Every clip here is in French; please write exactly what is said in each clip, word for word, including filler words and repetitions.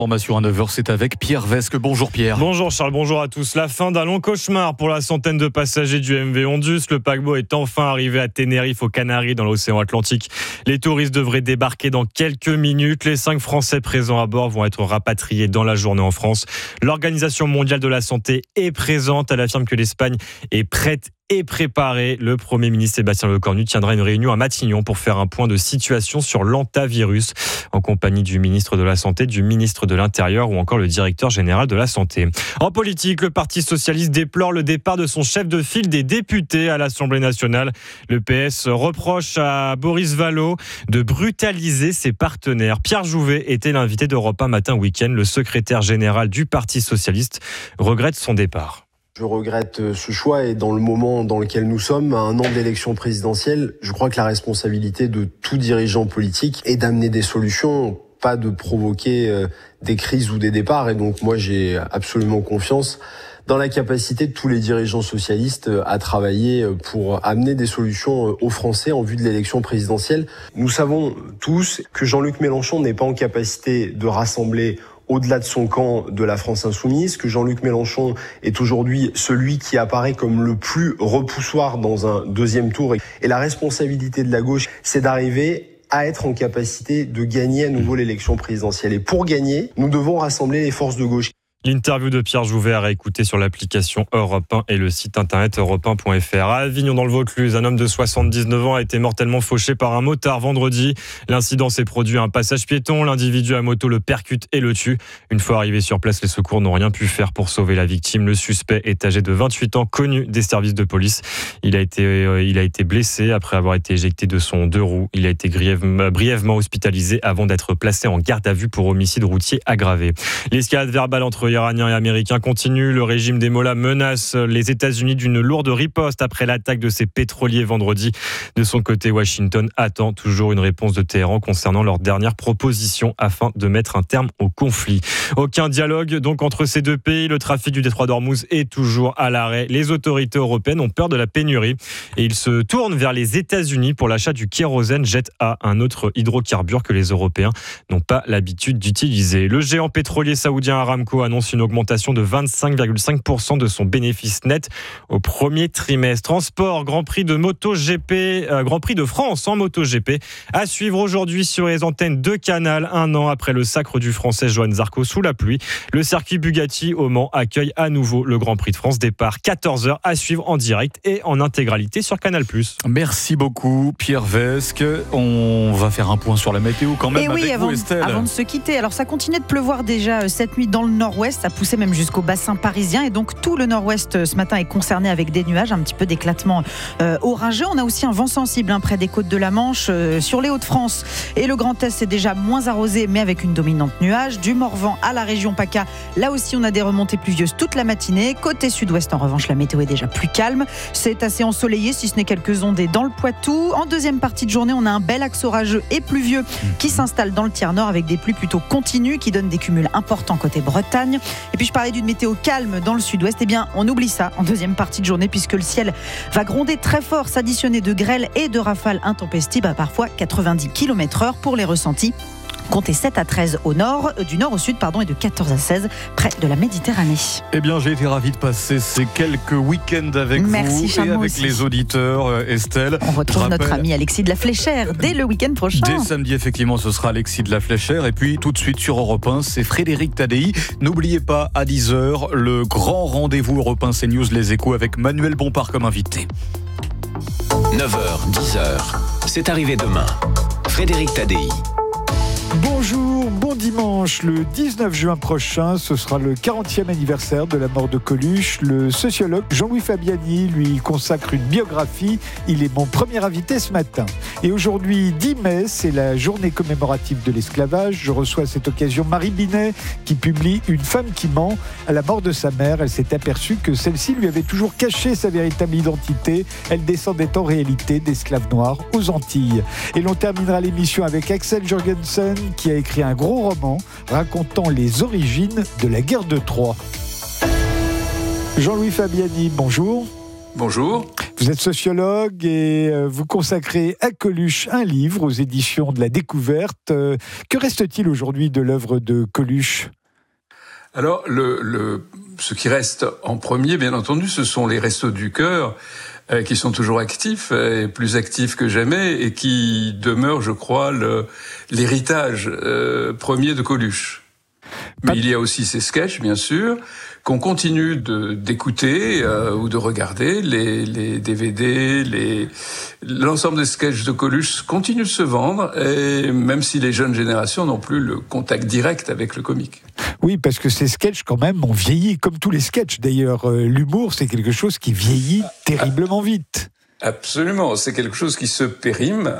Formation à neuf heures, c'est avec Pierre Vesque. Bonjour Pierre. Bonjour Charles, bonjour à tous. La fin d'un long cauchemar pour la centaine de passagers du M V Ondus. Le paquebot est enfin arrivé à Tenerife, aux Canaries, dans l'océan Atlantique. Les touristes devraient débarquer dans quelques minutes. Les cinq Français présents à bord vont être rapatriés dans la journée en France. L'Organisation mondiale de la santé est présente. Elle affirme que l'Espagne est prête et préparé. Le Premier ministre Sébastien Lecornu tiendra une réunion à Matignon pour faire un point de situation sur l'hantavirus en compagnie du ministre de la Santé, du ministre de l'Intérieur ou encore le directeur général de la Santé. En politique, le Parti socialiste déplore le départ de son chef de file des députés à l'Assemblée nationale. Le P S reproche à Boris Vallaud de brutaliser ses partenaires. Pierre Jouvet était l'invité d'Europe un Matin Week-end. Le secrétaire général du Parti socialiste regrette son départ. Je regrette ce choix et dans le moment dans lequel nous sommes, à un an d'élection présidentielle, je crois que la responsabilité de tout dirigeant politique est d'amener des solutions, pas de provoquer des crises ou des départs. Et donc moi j'ai absolument confiance dans la capacité de tous les dirigeants socialistes à travailler pour amener des solutions aux Français en vue de l'élection présidentielle. Nous savons tous que Jean-Luc Mélenchon n'est pas en capacité de rassembler au-delà de son camp de la France insoumise, que Jean-Luc Mélenchon est aujourd'hui celui qui apparaît comme le plus repoussoir dans un deuxième tour. Et la responsabilité de la gauche, c'est d'arriver à être en capacité de gagner à nouveau l'élection présidentielle. Et pour gagner, nous devons rassembler les forces de gauche. L'interview de Pierre Jouvet à réécouter sur l'application Europe un et le site internet europe un point f r. À Avignon, dans le Vaucluse, un homme de soixante-dix-neuf ans a été mortellement fauché par un motard vendredi. L'incident s'est produit à un passage piéton. L'individu à moto le percute et le tue. Une fois arrivé sur place, les secours n'ont rien pu faire pour sauver la victime. Le suspect est âgé de vingt-huit ans, connu des services de police. Il a été, euh, il a été blessé après avoir été éjecté de son deux roues. Il a été grièvement, brièvement hospitalisé avant d'être placé en garde à vue pour homicide routier aggravé. L'escalade verbale entre Iraniens et Américains continue. Le régime des Mollahs menace les États-Unis d'une lourde riposte après l'attaque de ses pétroliers vendredi. De son côté, Washington attend toujours une réponse de Téhéran concernant leur dernière proposition afin de mettre un terme au conflit. Aucun dialogue donc entre ces deux pays. Le trafic du détroit d'Ormuz est toujours à l'arrêt. Les autorités européennes ont peur de la pénurie et ils se tournent vers les États-Unis pour l'achat du kérosène Jet A, un autre hydrocarbure que les Européens n'ont pas l'habitude d'utiliser. Le géant pétrolier saoudien Aramco annonce une augmentation de vingt-cinq virgule cinq pour cent de son bénéfice net au premier trimestre. En sport, Grand Prix de MotoGP, euh, Grand Prix de France en MotoGP à suivre aujourd'hui sur les antennes de Canal, un an après le sacre du Français Johann Zarco sous la pluie. Le circuit Bugatti au Mans accueille à nouveau le Grand Prix de France. Départ quatorze heures à suivre en direct et en intégralité sur Canal plus. Merci beaucoup Pierre Vesque. On va faire un point sur la météo quand même. Et oui, avec avant, vous, Estelle. avant de se quitter, alors ça continue de pleuvoir déjà cette nuit dans le nord-ouest. Ça poussait même jusqu'au bassin parisien et donc tout le nord-ouest ce matin est concerné avec des nuages, un petit peu d'éclatement euh, orageux. On a aussi un vent sensible hein, près des côtes de la Manche, euh, sur les Hauts-de-France et le Grand Est, c'est déjà moins arrosé mais avec une dominante nuage. Du Morvan à la région PACA, là aussi on a des remontées pluvieuses toute la matinée. Côté sud-ouest en revanche, la météo est déjà plus calme. C'est assez ensoleillé si ce n'est quelques ondées dans le Poitou. En deuxième partie de journée, on a un bel axe orageux et pluvieux qui s'installe dans le tiers nord avec des pluies plutôt continues qui donnent des cumuls importants côté Bretagne. Et puis je parlais d'une météo calme dans le sud-ouest, eh bien on oublie ça en deuxième partie de journée puisque le ciel va gronder très fort, s'additionner de grêles et de rafales intempestives à parfois quatre-vingt-dix kilomètres heure pour les ressentis. Comptez sept à treize au nord, du nord au sud pardon, et de quatorze à seize près de la Méditerranée. Eh bien, j'ai été ravi de passer ces quelques week-ends avec Merci, vous Charles, et avec aussi. les auditeurs, Estelle. On retrouve Rappelle, notre ami Alexis de la Fléchère dès le week-end prochain. Dès samedi, effectivement, ce sera Alexis de la Fléchère. Et puis, tout de suite sur Europe un, c'est Frédéric Tadei. N'oubliez pas, à dix heures, le grand rendez-vous Europe un CNews Les Échos avec Manuel Bompard comme invité. neuf heures, dix heures, c'est arrivé demain. Frédéric Tadei. Bonjour, bon dimanche. Le dix-neuf juin prochain, ce sera le quarantième anniversaire de la mort de Coluche. Le sociologue Jean-Louis Fabiani lui consacre une biographie. Il est mon premier invité ce matin. Et aujourd'hui, dix mai, c'est la journée commémorative de l'esclavage. Je reçois à cette occasion Marie Binet qui publie Une femme qui ment. À la mort de sa mère, elle s'est aperçue que celle-ci lui avait toujours caché sa véritable identité. Elle descendait en réalité d'esclaves noirs aux Antilles. Et l'on terminera l'émission avec Axel Jorgensen qui a écrit un gros roman racontant les origines de la guerre de Troie. Jean-Louis Fabiani, bonjour. Bonjour. Vous êtes sociologue et vous consacrez à Coluche un livre aux éditions de La Découverte. Que reste-t-il aujourd'hui de l'œuvre de Coluche ? Alors, le, le, ce qui reste en premier, bien entendu, ce sont les Restos du Cœur, euh, qui sont toujours actifs, et plus actifs que jamais, et qui demeurent, je crois, le, l'héritage euh, premier de Coluche. Mais il y a aussi ces sketchs, bien sûr, qu'on continue de, d'écouter euh, ou de regarder. Les, les D V D, les, l'ensemble des sketchs de Coluche continue de se vendre, et même si les jeunes générations n'ont plus le contact direct avec le comique. Oui, parce que ces sketchs, quand même, ont vieilli, comme tous les sketchs d'ailleurs. Euh, l'humour, c'est quelque chose qui vieillit terriblement vite. Absolument, c'est quelque chose qui se périme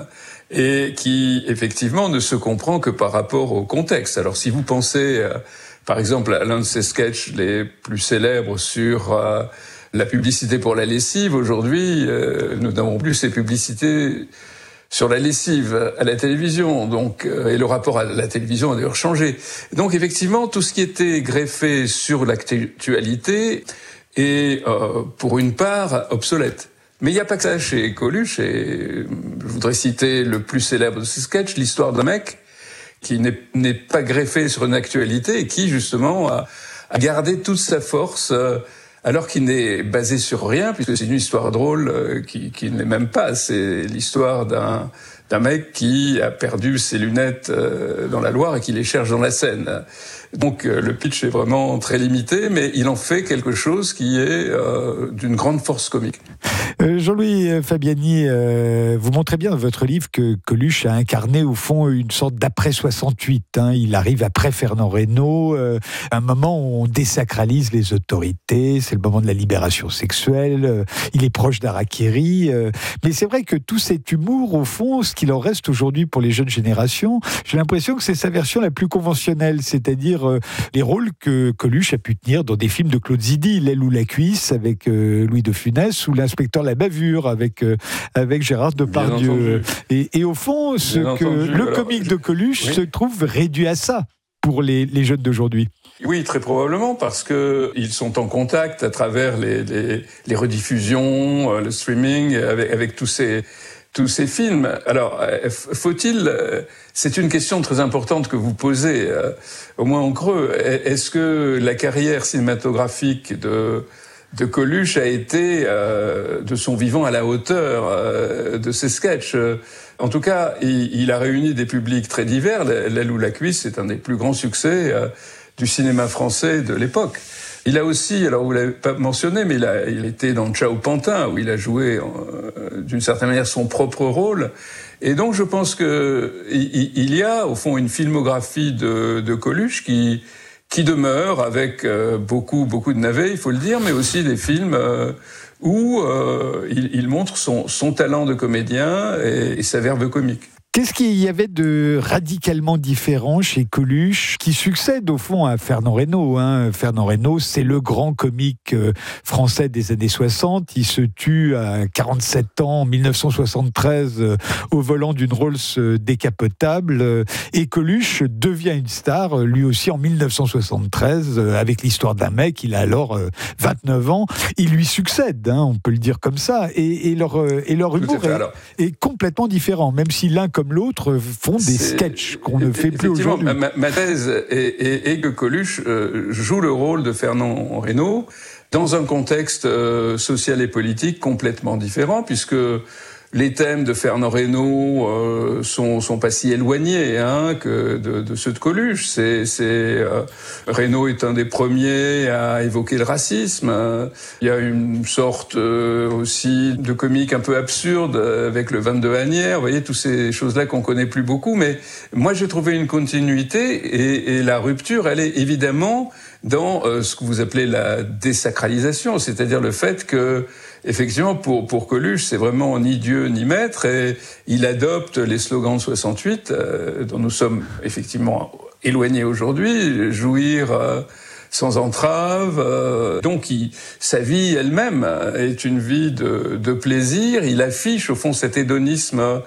et qui, effectivement, ne se comprend que par rapport au contexte. Alors, si vous pensez, euh, par exemple, à l'un de ces sketchs les plus célèbres sur euh, la publicité pour la lessive, aujourd'hui, euh, nous n'avons plus ces publicités sur la lessive à la télévision, donc euh, et le rapport à la télévision a d'ailleurs changé. Donc, effectivement, tout ce qui était greffé sur l'actualité est, euh, pour une part, obsolète. Mais il n'y a pas que ça chez Coluche, et je voudrais citer le plus célèbre de ces sketchs, l'histoire d'un mec qui n'est, n'est pas greffé sur une actualité et qui, justement, a, a gardé toute sa force, euh, alors qu'il n'est basé sur rien, puisque c'est une histoire drôle euh, qui, qui n'est même pas. C'est l'histoire d'un, d'un mec qui a perdu ses lunettes euh, dans la Loire et qui les cherche dans la Seine. Donc euh, le pitch est vraiment très limité, mais il en fait quelque chose qui est euh, d'une grande force comique. Euh, Jean-Louis Fabiani, euh, vous montrez bien dans votre livre que Coluche a incarné au fond une sorte d'après soixante-huit. Hein. Il arrive après Fernand Reynaud, euh, un moment où on désacralise les autorités, c'est le moment de la libération sexuelle, euh, il est proche d'Harakiri. Euh, mais c'est vrai que tout cet humour, au fond, ce qu'il en reste aujourd'hui pour les jeunes générations, j'ai l'impression que c'est sa version la plus conventionnelle, c'est-à-dire euh, les rôles que Coluche a pu tenir dans des films de Claude Zidi, L'aile ou la cuisse avec euh, Louis de Funès, ou L'inspecteur La Bavure avec, euh, avec Gérard Depardieu. Et, et au fond, ce Bien que entendu. le Alors, comique de Coluche oui. se trouve réduit à ça pour les, les jeunes d'aujourd'hui. Oui, très probablement, parce que ils sont en contact à travers les, les, les rediffusions, le streaming, avec, avec tous ces tous ces films. Alors, faut-il... C'est une question très importante que vous posez, au moins en creux. Est-ce que la carrière cinématographique de, de Coluche a été, euh, de son vivant, à la hauteur euh, de ses sketchs ? En tout cas, il, il a réuni des publics très divers. L'aile ou la cuisse, c'est un des plus grands succès euh, du cinéma français de l'époque. Il a aussi, alors vous l'avez pas mentionné, mais il a, il était dans Ciao Pantin, où il a joué euh, d'une certaine manière son propre rôle. Et donc je pense que il, il y a au fond une filmographie de, de Coluche qui qui demeure avec euh, beaucoup beaucoup de navets, il faut le dire, mais aussi des films euh, où euh, il, il montre son son talent de comédien et, et sa verve comique. Qu'est-ce qu'il y avait de radicalement différent chez Coluche, qui succède au fond à Fernand Reynaud, hein. Fernand Reynaud, c'est le grand comique français des années soixante. Il se tue à quarante-sept ans, en dix-neuf cent soixante-treize, au volant d'une Rolls décapotable. Et Coluche devient une star, lui aussi en dix-neuf cent soixante-treize, avec l'histoire d'un mec. Il a alors vingt-neuf ans. Il lui succède, hein, on peut le dire comme ça. Et, et leur, et leur humour est, est complètement différent, même si l'un comme l'autre font des c'est, sketchs qu'on ne fait plus aujourd'hui. Ma, ma thèse est, est, est que Coluche euh, joue le rôle de Fernand Reynaud dans un contexte euh, social et politique complètement différent, puisque les thèmes de Fernand Reynaud euh, sont, sont pas si éloignés hein, que de, de ceux de Coluche. C'est, c'est, euh, Reynaud est un des premiers à évoquer le racisme. Il y a une sorte euh, aussi de comique un peu absurde avec le vingt-deux Asnières. Vous voyez, toutes ces choses-là qu'on connaît plus beaucoup. Mais moi, j'ai trouvé une continuité et, et la rupture, elle est évidemment dans euh, ce que vous appelez la désacralisation, c'est-à-dire le fait que effectivement, pour, pour Coluche, c'est vraiment ni Dieu ni maître, et il adopte les slogans de soixante-huit, euh, dont nous sommes effectivement éloignés aujourd'hui, jouir euh, sans entrave. Euh, donc, il, sa vie elle-même est une vie de, de plaisir. Il affiche, au fond, cet hédonisme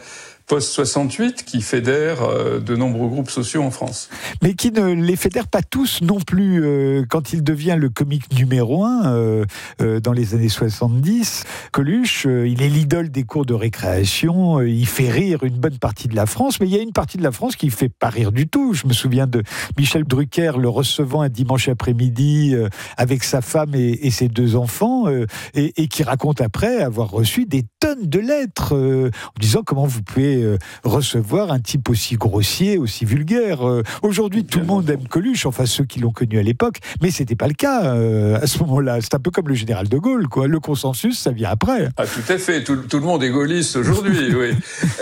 post-soixante-huit qui fédère euh, de nombreux groupes sociaux en France. Mais qui ne les fédère pas tous non plus. Euh, quand il devient le comique numéro un euh, euh, dans les années soixante-dix, Coluche, euh, il est l'idole des cours de récréation, euh, il fait rire une bonne partie de la France, mais il y a une partie de la France qui ne fait pas rire du tout. Je me souviens de Michel Drucker le recevant un dimanche après-midi euh, avec sa femme et, et ses deux enfants, euh, et, et qui raconte après avoir reçu des tonnes de lettres euh, en disant comment vous pouvez euh, recevoir un type aussi grossier, aussi vulgaire. Euh, aujourd'hui, tout le monde aime Coluche, enfin ceux qui l'ont connu à l'époque, mais c'était pas le cas euh, à ce moment-là. C'est un peu comme le général de Gaulle, quoi. Le consensus, ça vient après. Ah, tout à fait. Tout, tout le monde est gaulliste aujourd'hui, oui.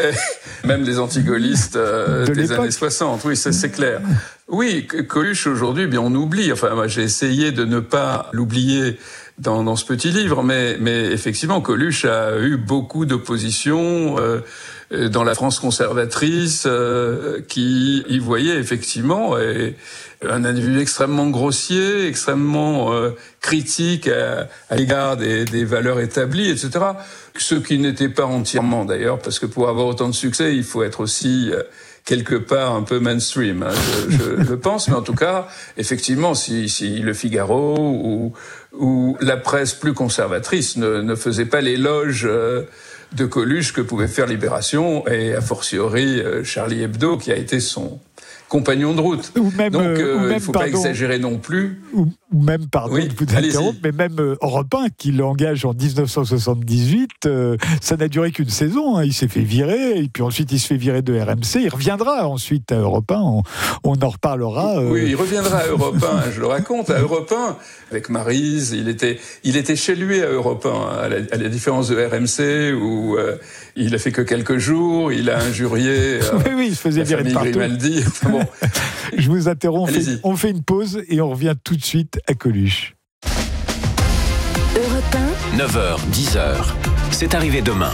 Même les anti-gaullistes euh, de des l'époque. Années soixante, oui, ça c'est clair. Oui, Coluche aujourd'hui, bien on oublie. Enfin, moi j'ai essayé de ne pas l'oublier dans, dans ce petit livre, mais, mais effectivement, Coluche a eu beaucoup d'opposition euh, dans la France conservatrice, euh, qui y voyait effectivement et, un individu extrêmement grossier, extrêmement euh, critique à, à l'égard des, des valeurs établies, et cetera. Ce qui n'était pas entièrement d'ailleurs, parce que pour avoir autant de succès, il faut être aussi euh, quelque part un peu mainstream, hein, je, je, je pense. Mais en tout cas, effectivement, si, si Le Figaro ou, ou la presse plus conservatrice ne, ne faisait pas l'éloge euh, de Coluche que pouvait faire Libération, et a fortiori euh, Charlie Hebdo, qui a été son compagnon de route. Ou même, Donc, euh, ou même, il ne faut pardon, pas exagérer non plus. Ou, ou même, pardon oui, de vous interrompre, mais même euh, Europe un, qui l'engage en dix-neuf cent soixante-dix-huit, euh, ça n'a duré qu'une saison. Hein. Il s'est fait virer, et puis ensuite il se fait virer de R M C. Il reviendra ensuite à Europe un, on, on en reparlera. Euh... Oui, il reviendra à Europe un, je le raconte. À Europe un, avec Maryse, il était, il était chez lui à Europe un, à la, à la différence de R M C, où euh, il a fait que quelques jours, il a injurié euh, oui, oui, il se faisait virer de partout. Grimaldi. Enfin, bon. Je vous interromps, on fait, on fait une pause et on revient tout de suite à Coluche. Europe un, neuf heures, dix heures. C'est arrivé demain.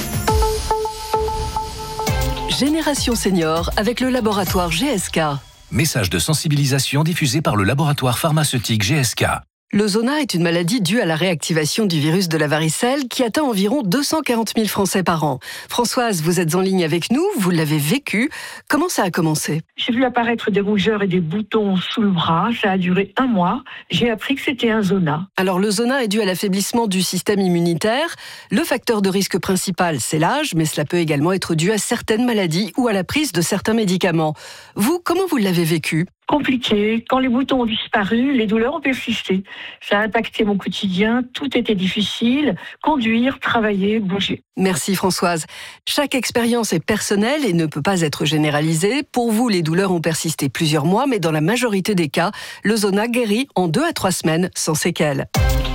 Génération Senior avec le laboratoire G S K. Message de sensibilisation diffusé par le laboratoire pharmaceutique G S K. Le zona est une maladie due à la réactivation du virus de la varicelle qui atteint environ deux cent quarante mille Français par an. Françoise, vous êtes en ligne avec nous, vous l'avez vécu. Comment ça a commencé ? J'ai vu apparaître des rougeurs et des boutons sous le bras. Ça a duré un mois. J'ai appris que c'était un zona. Alors le zona est dû à l'affaiblissement du système immunitaire. Le facteur de risque principal, c'est l'âge, mais cela peut également être dû à certaines maladies ou à la prise de certains médicaments. Vous, comment vous l'avez vécu ? Compliqué. Quand les boutons ont disparu, les douleurs ont persisté. Ça a impacté mon quotidien. Tout était difficile. Conduire, travailler, bouger. Merci Françoise. Chaque expérience est personnelle et ne peut pas être généralisée. Pour vous, les douleurs ont persisté plusieurs mois, mais dans la majorité des cas, le zona guérit en deux à trois semaines sans séquelles.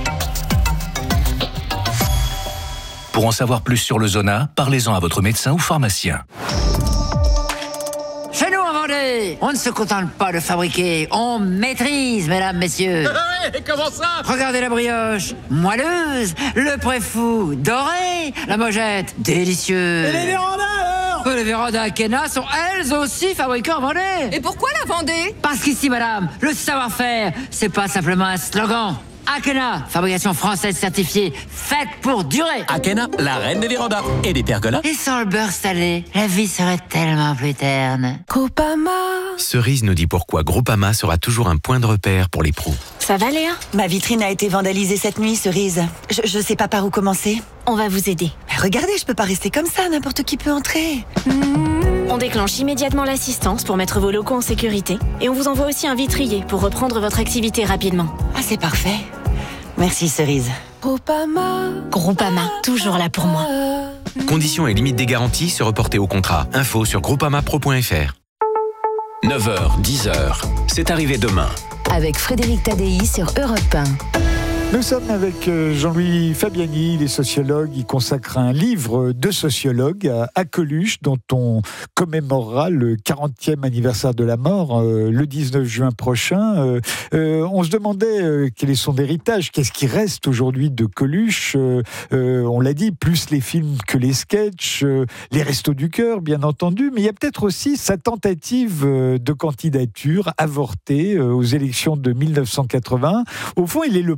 Pour en savoir plus sur le zona, parlez-en à votre médecin ou pharmacien. Chez nous en Vendée, on ne se contente pas de fabriquer, on maîtrise, mesdames, messieurs. Ouais, comment ça ? Regardez la brioche, moelleuse, le préfou, doré, la mojette, délicieuse. Et les vérandas alors ? Les vérandas Akena sont elles aussi fabriquées en Vendée. Et pourquoi la Vendée ? Parce qu'ici, madame, le savoir-faire, c'est pas simplement un slogan. Akena, fabrication française certifiée, faite pour durer. Akena, la reine des vérandas et des pergolas. Et sans le beurre salé, la vie serait tellement plus terne. Groupama. Cerise nous dit pourquoi Groupama sera toujours un point de repère pour les pros. Ça va Léa ? Ma vitrine a été vandalisée cette nuit, Cerise. Je, je sais pas par où commencer. On va vous aider. Mais regardez, je peux pas rester comme ça, n'importe qui peut entrer. Mmh. On déclenche immédiatement l'assistance pour mettre vos locaux en sécurité. Et on vous envoie aussi un vitrier pour reprendre votre activité rapidement. Ah, c'est parfait. Merci Cerise. Groupama. Groupama, toujours là pour moi. Conditions et limites des garanties se reporter au contrat. Info sur groupama pro point f r. neuf heures, dix heures. C'est arrivé demain. Avec Frédéric Tadei sur Europe un. Nous sommes avec Jean-Louis Fabiani, il est sociologue, il consacre un livre de sociologue à, à Coluche, dont on commémorera le quarantième anniversaire de la mort euh, le dix-neuf juin prochain. Euh, euh, on se demandait euh, quel est son héritage, qu'est-ce qui reste aujourd'hui de Coluche. Euh, euh, on l'a dit, plus les films que les sketchs, euh, les restos du cœur, bien entendu, mais il y a peut-être aussi sa tentative euh, de candidature avortée euh, aux élections de mille neuf cent quatre-vingts. Au fond, il est le premier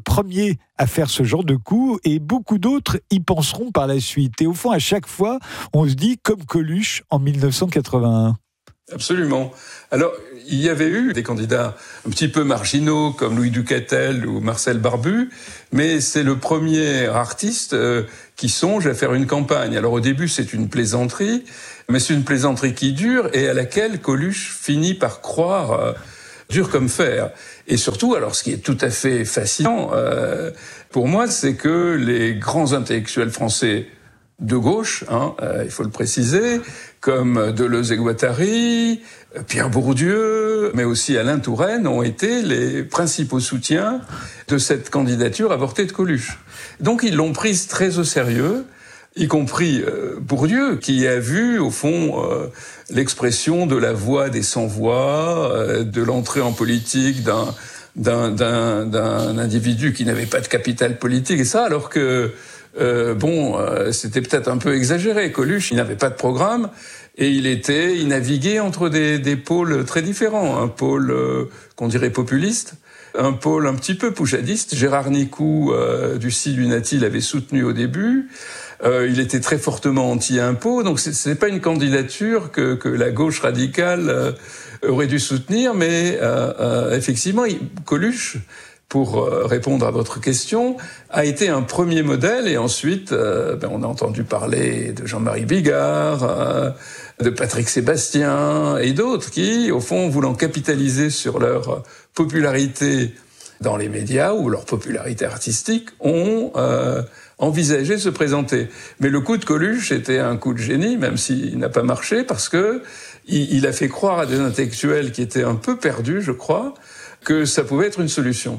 premier à faire ce genre de coup, et beaucoup d'autres y penseront par la suite. Et au fond, à chaque fois, on se dit comme Coluche en dix-neuf cent quatre-vingt-un. Absolument. Alors, il y avait eu des candidats un petit peu marginaux comme Louis Ducatel ou Marcel Barbu, mais c'est le premier artiste euh, qui songe à faire une campagne. Alors au début, c'est une plaisanterie, mais c'est une plaisanterie qui dure et à laquelle Coluche finit par croire euh, dur comme fer. Et surtout, alors ce qui est tout à fait fascinant euh, pour moi, c'est que les grands intellectuels français de gauche, hein, euh, il faut le préciser, comme Deleuze et Guattari, Pierre Bourdieu, mais aussi Alain Touraine, ont été les principaux soutiens de cette candidature avortée de Coluche. Donc ils l'ont prise très au sérieux, y compris euh, Bourdieu, qui a vu, au fond, euh, l'expression de la voix des sans-voix, euh, de l'entrée en politique d'un, d'un, d'un, d'un individu qui n'avait pas de capital politique, et ça, alors que Euh, bon, euh, c'était peut-être un peu exagéré. Coluche, il n'avait pas de programme et il était, il naviguait entre des, des pôles très différents. Un pôle euh, qu'on dirait populiste, un pôle un petit peu poujadiste. Gérard Nicou euh, du C I Lunati l'avait soutenu au début. Euh, il était très fortement anti-impôt, donc c'est, c'est pas une candidature que, que la gauche radicale euh, aurait dû soutenir, mais euh, euh, effectivement, il, Coluche, pour répondre à votre question, a été un premier modèle et ensuite, euh, ben, on a entendu parler de Jean-Marie Bigard, euh, de Patrick Sébastien et d'autres qui, au fond, voulant capitaliser sur leur popularité dans les médias ou leur popularité artistique, ont euh, envisagé de se présenter. Mais le coup de Coluche était un coup de génie, même s'il n'a pas marché, parce que il, il a fait croire à des intellectuels qui étaient un peu perdus, je crois, que ça pouvait être une solution.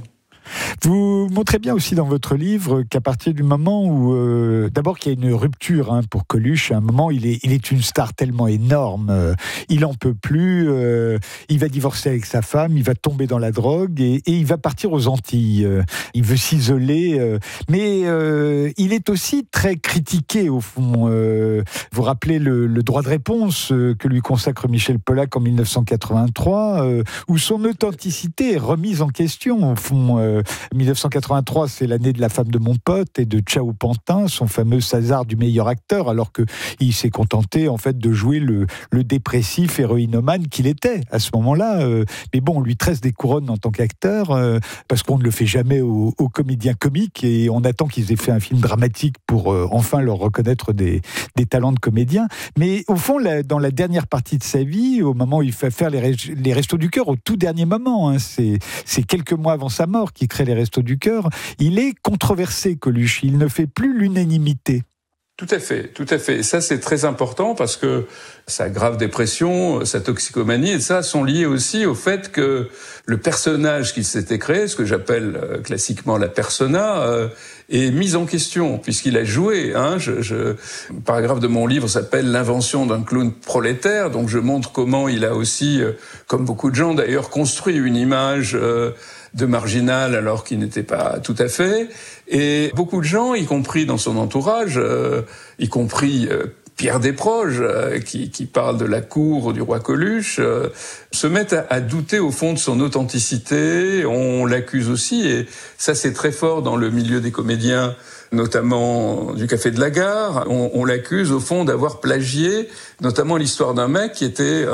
Vous montrez bien aussi dans votre livre qu'à partir du moment où, euh, d'abord qu'il y a une rupture hein, pour Coluche, à un moment il est, il est une star tellement énorme, euh, il en peut plus, euh, il va divorcer avec sa femme, il va tomber dans la drogue et, et il va partir aux Antilles. Euh, il veut s'isoler, euh, mais euh, il est aussi très critiqué au fond. Euh, vous rappelez le, le droit de réponse euh, que lui consacre Michel Polac en dix-neuf cent quatre-vingt-trois, euh, où son authenticité est remise en question au fond. Euh, dix-neuf cent quatre-vingt-trois, c'est l'année de La femme de mon pote et de Ciao Pantin, son fameux César du meilleur acteur, alors qu'il s'est contenté en fait de jouer le, le dépressif héroïnomane qu'il était à ce moment-là. Mais bon, on lui tresse des couronnes en tant qu'acteur, parce qu'on ne le fait jamais aux, aux comédiens comiques, et on attend qu'ils aient fait un film dramatique pour enfin leur reconnaître des, des talents de comédiens. Mais au fond, la, dans la dernière partie de sa vie, au moment où il fait faire les, les Restos du Cœur, au tout dernier moment, hein, c'est, c'est quelques mois avant sa mort qui crée les Restos du Cœur, il est controversé, Coluche. Il ne fait plus l'unanimité. Tout à fait, tout à fait. Et ça, c'est très important parce que sa grave dépression, sa toxicomanie, et ça sont liés aussi au fait que le personnage qu'il s'était créé, ce que j'appelle euh, classiquement la persona, euh, est mis en question puisqu'il a joué. Hein, je, je, le paragraphe de mon livre s'appelle l'invention d'un clown prolétaire, donc je montre comment il a aussi, euh, comme beaucoup de gens d'ailleurs, construit une image euh, de marginal alors qu'il n'était pas tout à fait. Et beaucoup de gens, y compris dans son entourage, euh, y compris euh, Pierre Desproges, euh, qui, qui parle de la cour du roi Coluche, euh, se mettent à, à douter au fond de son authenticité. On l'accuse aussi, et ça c'est très fort dans le milieu des comédiens, notamment du Café de la Gare. On, on l'accuse au fond d'avoir plagié, notamment l'histoire d'un mec qui était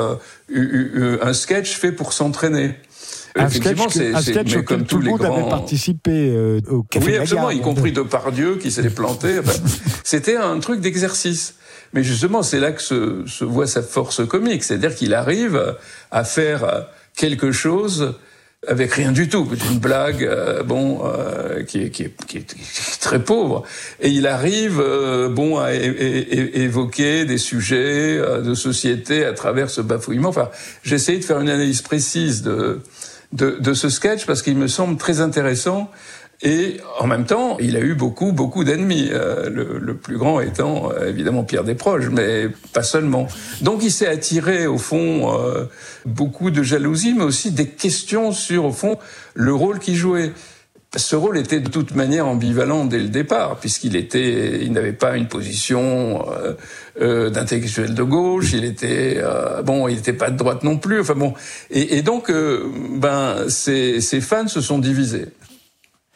euh, un sketch fait pour s'entraîner. Un sketch, c'est, un sketch auquel comme tout le monde grands... avait participé euh, au Café oui, de la absolument, Gare. Y compris Depardieu qui s'est planté. Enfin, c'était un truc d'exercice. Mais justement, c'est là que se, se voit sa force comique. C'est-à-dire qu'il arrive à faire quelque chose avec rien du tout, une blague, euh, bon, euh, qui, est, qui, est, qui, est, qui est très pauvre. Et il arrive, euh, bon, à é- é- évoquer des sujets euh, de société à travers ce bafouillement. Enfin, j'ai essayé de faire une analyse précise de De, de ce sketch parce qu'il me semble très intéressant et en même temps il a eu beaucoup beaucoup d'ennemis, euh, le, le plus grand étant euh, évidemment Pierre Desproges, mais pas seulement. Donc il s'est attiré au fond euh, beaucoup de jalousie, mais aussi des questions sur au fond le rôle qu'il jouait. Ce rôle était de toute manière ambivalent dès le départ, puisqu'il était, il n'avait pas une position euh, euh, d'intellectuel de gauche, il était euh, bon, il n'était pas de droite non plus. Enfin bon, et, et donc, euh, ben, ses, ses fans se sont divisés.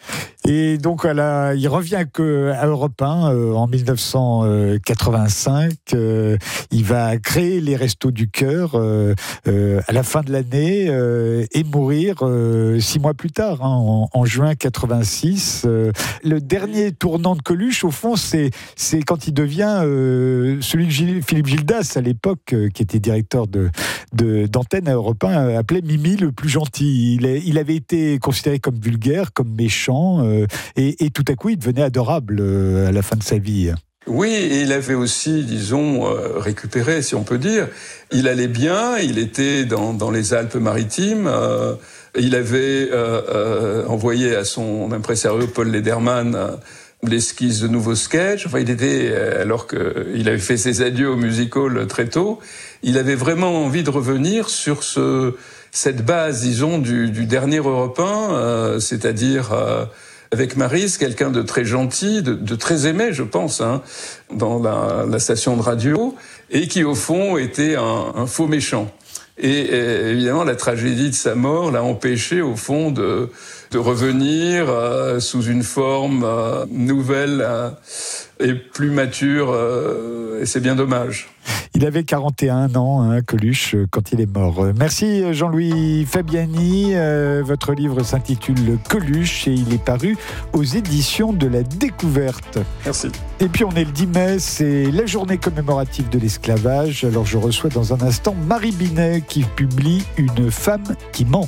Et donc, à la, il revient que à Europe un euh, en mille neuf cent quatre-vingt-cinq. Euh, il va créer les Restos du Cœur euh, euh, à la fin de l'année euh, et mourir euh, six mois plus tard, hein, en, en juin quatre-vingt-six. Euh, le dernier tournant de Coluche, au fond, c'est, c'est quand il devient euh, celui que Gilles, Philippe Gildas, à l'époque, euh, qui était directeur de, de, d'antenne à Europe un, euh, appelait Mimi le plus gentil. Il, est, il avait été considéré comme vulgaire, comme méchant. Euh, Et, et tout à coup, il devenait adorable euh, à la fin de sa vie. Oui, et il avait aussi, disons, euh, récupéré, si on peut dire. Il allait bien, il était dans, dans les Alpes-Maritimes. Euh, il avait euh, euh, envoyé à son impresario Paul Lederman euh, l'esquisse de nouveaux sketchs. Enfin, il était, euh, alors qu'il avait fait ses adieux au musical très tôt, il avait vraiment envie de revenir sur ce, cette base, disons, du, du dernier Europe un, euh, c'est-à-dire... Euh, avec Maryse, quelqu'un de très gentil, de, de très aimé, je pense, hein, dans la, la station de radio, et qui, au fond, était un, un faux méchant. Et, et évidemment, la tragédie de sa mort l'a empêché, au fond, de, de revenir euh, sous une forme euh, nouvelle euh, et plus mature, euh, et c'est bien dommage. Il avait quarante et un ans, hein, Coluche, quand il est mort. Merci Jean-Louis Fabiani. Euh, votre livre s'intitule Coluche et il est paru aux éditions de la Découverte. Merci. Et puis on est le dix mai, c'est la journée commémorative de l'esclavage. Alors je reçois dans un instant Marie Binet qui publie Une femme qui ment.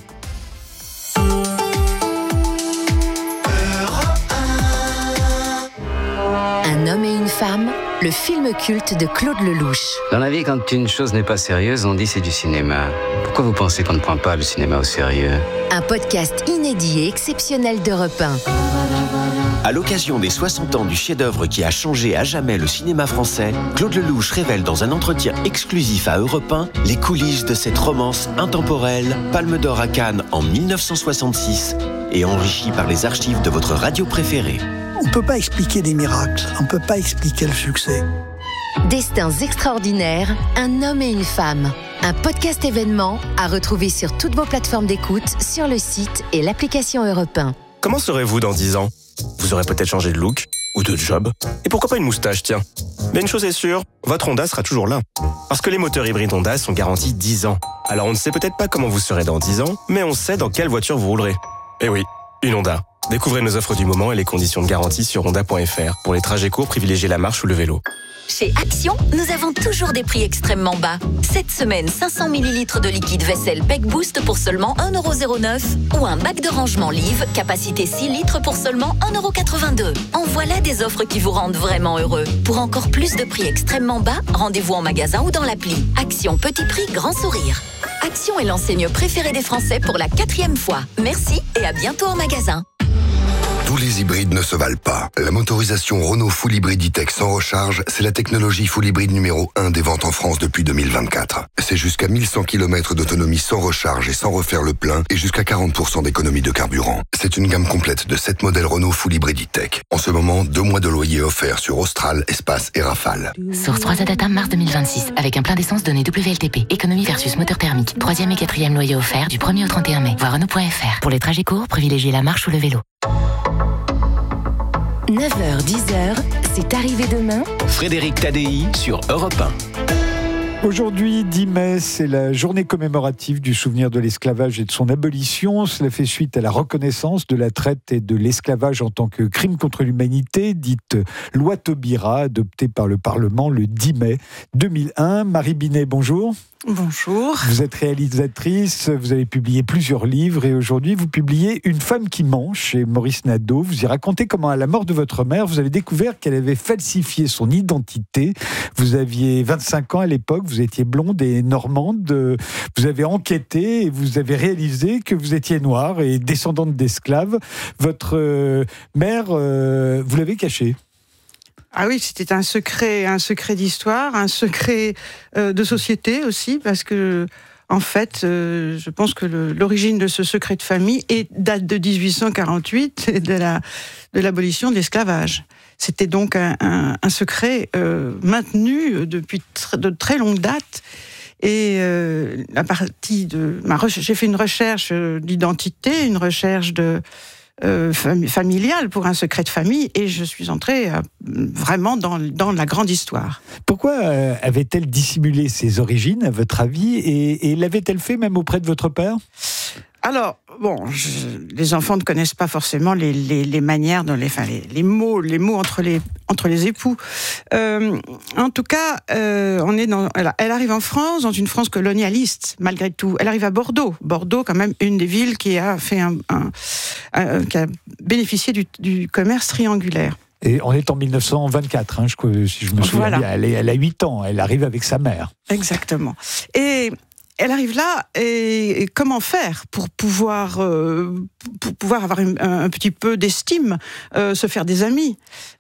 Un homme et une femme, le film culte de Claude Lelouch. Dans la vie, quand une chose n'est pas sérieuse, on dit c'est du cinéma. Pourquoi vous pensez qu'on ne prend pas le cinéma au sérieux ? Un podcast inédit et exceptionnel d'Europe un. À l'occasion des soixante ans du chef-d'œuvre qui a changé à jamais le cinéma français, Claude Lelouch révèle dans un entretien exclusif à Europe un les coulisses de cette romance intemporelle, Palme d'Or à Cannes en mille neuf cent soixante-six et enrichie par les archives de votre radio préférée. On ne peut pas expliquer des miracles, on ne peut pas expliquer le succès. Destins extraordinaires, un homme et une femme. Un podcast événement à retrouver sur toutes vos plateformes d'écoute, sur le site et l'application Europe un. Comment serez-vous dans dix ans ? Vous aurez peut-être changé de look ou de job. Et pourquoi pas une moustache, tiens ? Mais une chose est sûre, votre Honda sera toujours là. Parce que les moteurs hybrides Honda sont garantis dix ans. Alors on ne sait peut-être pas comment vous serez dans dix ans, mais on sait dans quelle voiture vous roulerez. Eh oui, une Honda. Découvrez nos offres du moment et les conditions de garantie sur honda point f r. Pour les trajets courts, privilégiez la marche ou le vélo. Chez Action, nous avons toujours des prix extrêmement bas. Cette semaine, cinq cents millilitres de liquide vaisselle Peck Boost pour seulement un euro zéro neuf ou un bac de rangement Live, capacité six litres pour seulement un euro quatre-vingt-deux. En voilà des offres qui vous rendent vraiment heureux. Pour encore plus de prix extrêmement bas, rendez-vous en magasin ou dans l'appli. Action, petit prix, grand sourire. Action est l'enseigne préférée des Français pour la quatrième fois. Merci et à bientôt en magasin. Tous les hybrides ne se valent pas. La motorisation Renault Full Hybrid E-Tech sans recharge, c'est la technologie Full Hybrid numéro un des ventes en France depuis deux mille vingt-quatre. C'est jusqu'à mille cent kilomètres d'autonomie sans recharge et sans refaire le plein et jusqu'à quarante pour cent d'économie de carburant. C'est une gamme complète de sept modèles Renault Full Hybrid E-Tech. En ce moment, deux mois de loyer offerts sur Austral, Espace et Rafale. Source trois A Data, mars deux mille vingt-six. Avec un plein d'essence donné W L T P. Économie versus moteur thermique. Troisième et quatrième loyer offert du premier au trente et un mai. Voir Renault point f r. Pour les trajets courts, privilégiez la marche ou le vélo. neuf heures dix, c'est arrivé demain. Frédéric Tadei sur Europe un. Aujourd'hui, dix mai, c'est la journée commémorative du souvenir de l'esclavage et de son abolition. Cela fait suite à la reconnaissance de la traite et de l'esclavage en tant que crime contre l'humanité, dite loi Taubira, adoptée par le Parlement le dix mai deux mille un. Marie Binet, bonjour. Bonjour. Vous êtes réalisatrice, vous avez publié plusieurs livres et aujourd'hui vous publiez Une femme qui ment chez Maurice Nadeau. Vous y racontez comment à la mort de votre mère, vous avez découvert qu'elle avait falsifié son identité. Vous aviez vingt-cinq ans à l'époque, vous étiez blonde et normande. Vous avez enquêté et vous avez réalisé que vous étiez noire et descendante d'esclaves. Votre euh, mère, euh, vous l'avez cachée. Ah oui, c'était un secret, un secret d'histoire, un secret euh, de société aussi, parce que, en fait, euh, je pense que le, l'origine de ce secret de famille est, date de dix-huit cent quarante-huit et de, la, de l'abolition de l'esclavage. C'était donc un, un, un secret euh, maintenu depuis tr- de très longue date. Et euh, la partie de ma recherche, j'ai fait une recherche d'identité, une recherche de euh, fam- familial, pour un secret de famille, et je suis entrée euh, vraiment dans, dans la grande histoire. Pourquoi euh, avait-elle dissimulé ses origines, à votre avis, et, et l'avait-elle fait même auprès de votre père ? Alors, bon, je, les enfants ne connaissent pas forcément les, les, les manières, dans les, enfin, les, les mots, les mots entre les, entre les époux. Euh, en tout cas, euh, on est dans, elle, elle arrive en France, dans une France colonialiste, malgré tout. Elle arrive à Bordeaux. Bordeaux, quand même, une des villes qui a fait un, un, un, qui a bénéficié du, du commerce triangulaire. Et on est en mille neuf cent vingt-quatre, hein, je, si je me souviens voilà. bien. Elle, est, elle a huit ans, elle arrive avec sa mère. Exactement. Et elle arrive là, et, et comment faire pour pouvoir, euh, pour pouvoir avoir une, un, un petit peu d'estime, euh, se faire des amis.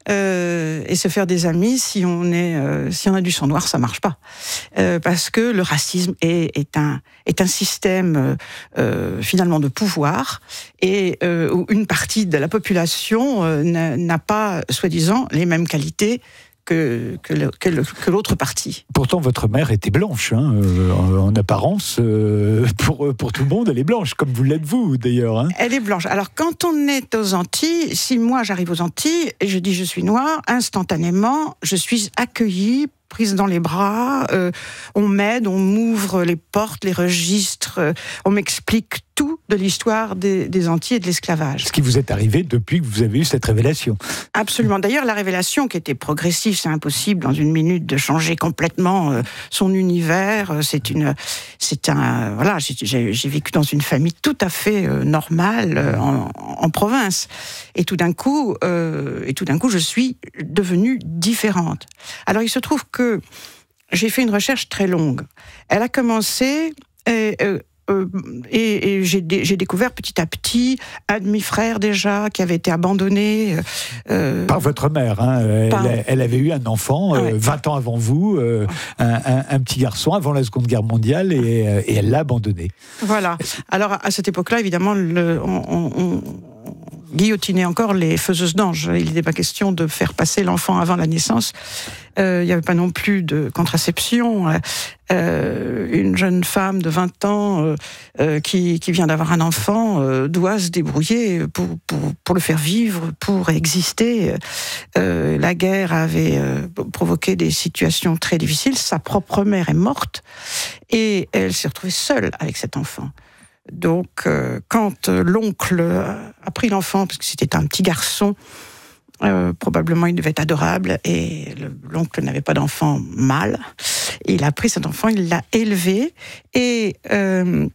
Euh, et se faire des amis, si on, est, euh, si on a du sang noir, ça marche pas. Euh, parce que le racisme est, est, un, est un système euh, finalement de pouvoir, et euh, où une partie de la population euh, n'a, n'a pas, soi-disant, les mêmes qualités que, que, le, que, le, que l'autre partie. Pourtant, votre mère était blanche, hein, euh, en, en apparence, euh, pour, pour tout le monde, elle est blanche, comme vous l'êtes vous, d'ailleurs. Hein. Elle est blanche. Alors, quand on est aux Antilles, si moi j'arrive aux Antilles et je dis je suis noire, instantanément, je suis accueillie, prise dans les bras, euh, on m'aide, on m'ouvre les portes, les registres, euh, on m'explique tout de l'histoire des, des Antilles et de l'esclavage. Ce qui vous est arrivé depuis que vous avez eu cette révélation. Absolument. D'ailleurs, la révélation qui était progressive, c'est impossible dans une minute de changer complètement euh, son univers. C'est une, c'est un, voilà, j'ai, j'ai, j'ai vécu dans une famille tout à fait euh, normale euh, en, en province, et tout d'un coup, euh, et tout d'un coup, je suis devenue différente. Alors, il se trouve que j'ai fait une recherche très longue. Elle a commencé. Et, euh, Euh, et, et j'ai, dé, j'ai découvert petit à petit un demi-frère déjà qui avait été abandonné. Euh, par votre mère, hein. elle, par... elle avait eu un enfant euh, ouais. vingt ans avant vous, euh, un, un, un petit garçon avant la Seconde Guerre mondiale, et, et elle l'a abandonné. Voilà. Alors à cette époque-là, évidemment, le, on, on, on guillotinait encore les faiseuses d'anges. Il n'était pas question de faire passer l'enfant avant la naissance. Euh, il n'y avait pas non plus de contraception. Euh, une jeune femme de vingt ans euh, euh, qui, qui vient d'avoir un enfant euh, doit se débrouiller pour, pour, pour le faire vivre, pour exister. Euh, la guerre avait euh, provoqué des situations très difficiles. Sa propre mère est morte et elle s'est retrouvée seule avec cet enfant. Donc, euh, quand euh, l'oncle a pris l'enfant, parce que c'était un petit garçon, euh, probablement il devait être adorable, et le, l'oncle n'avait pas d'enfant mâle, il a pris cet enfant, il l'a élevé, et, euh,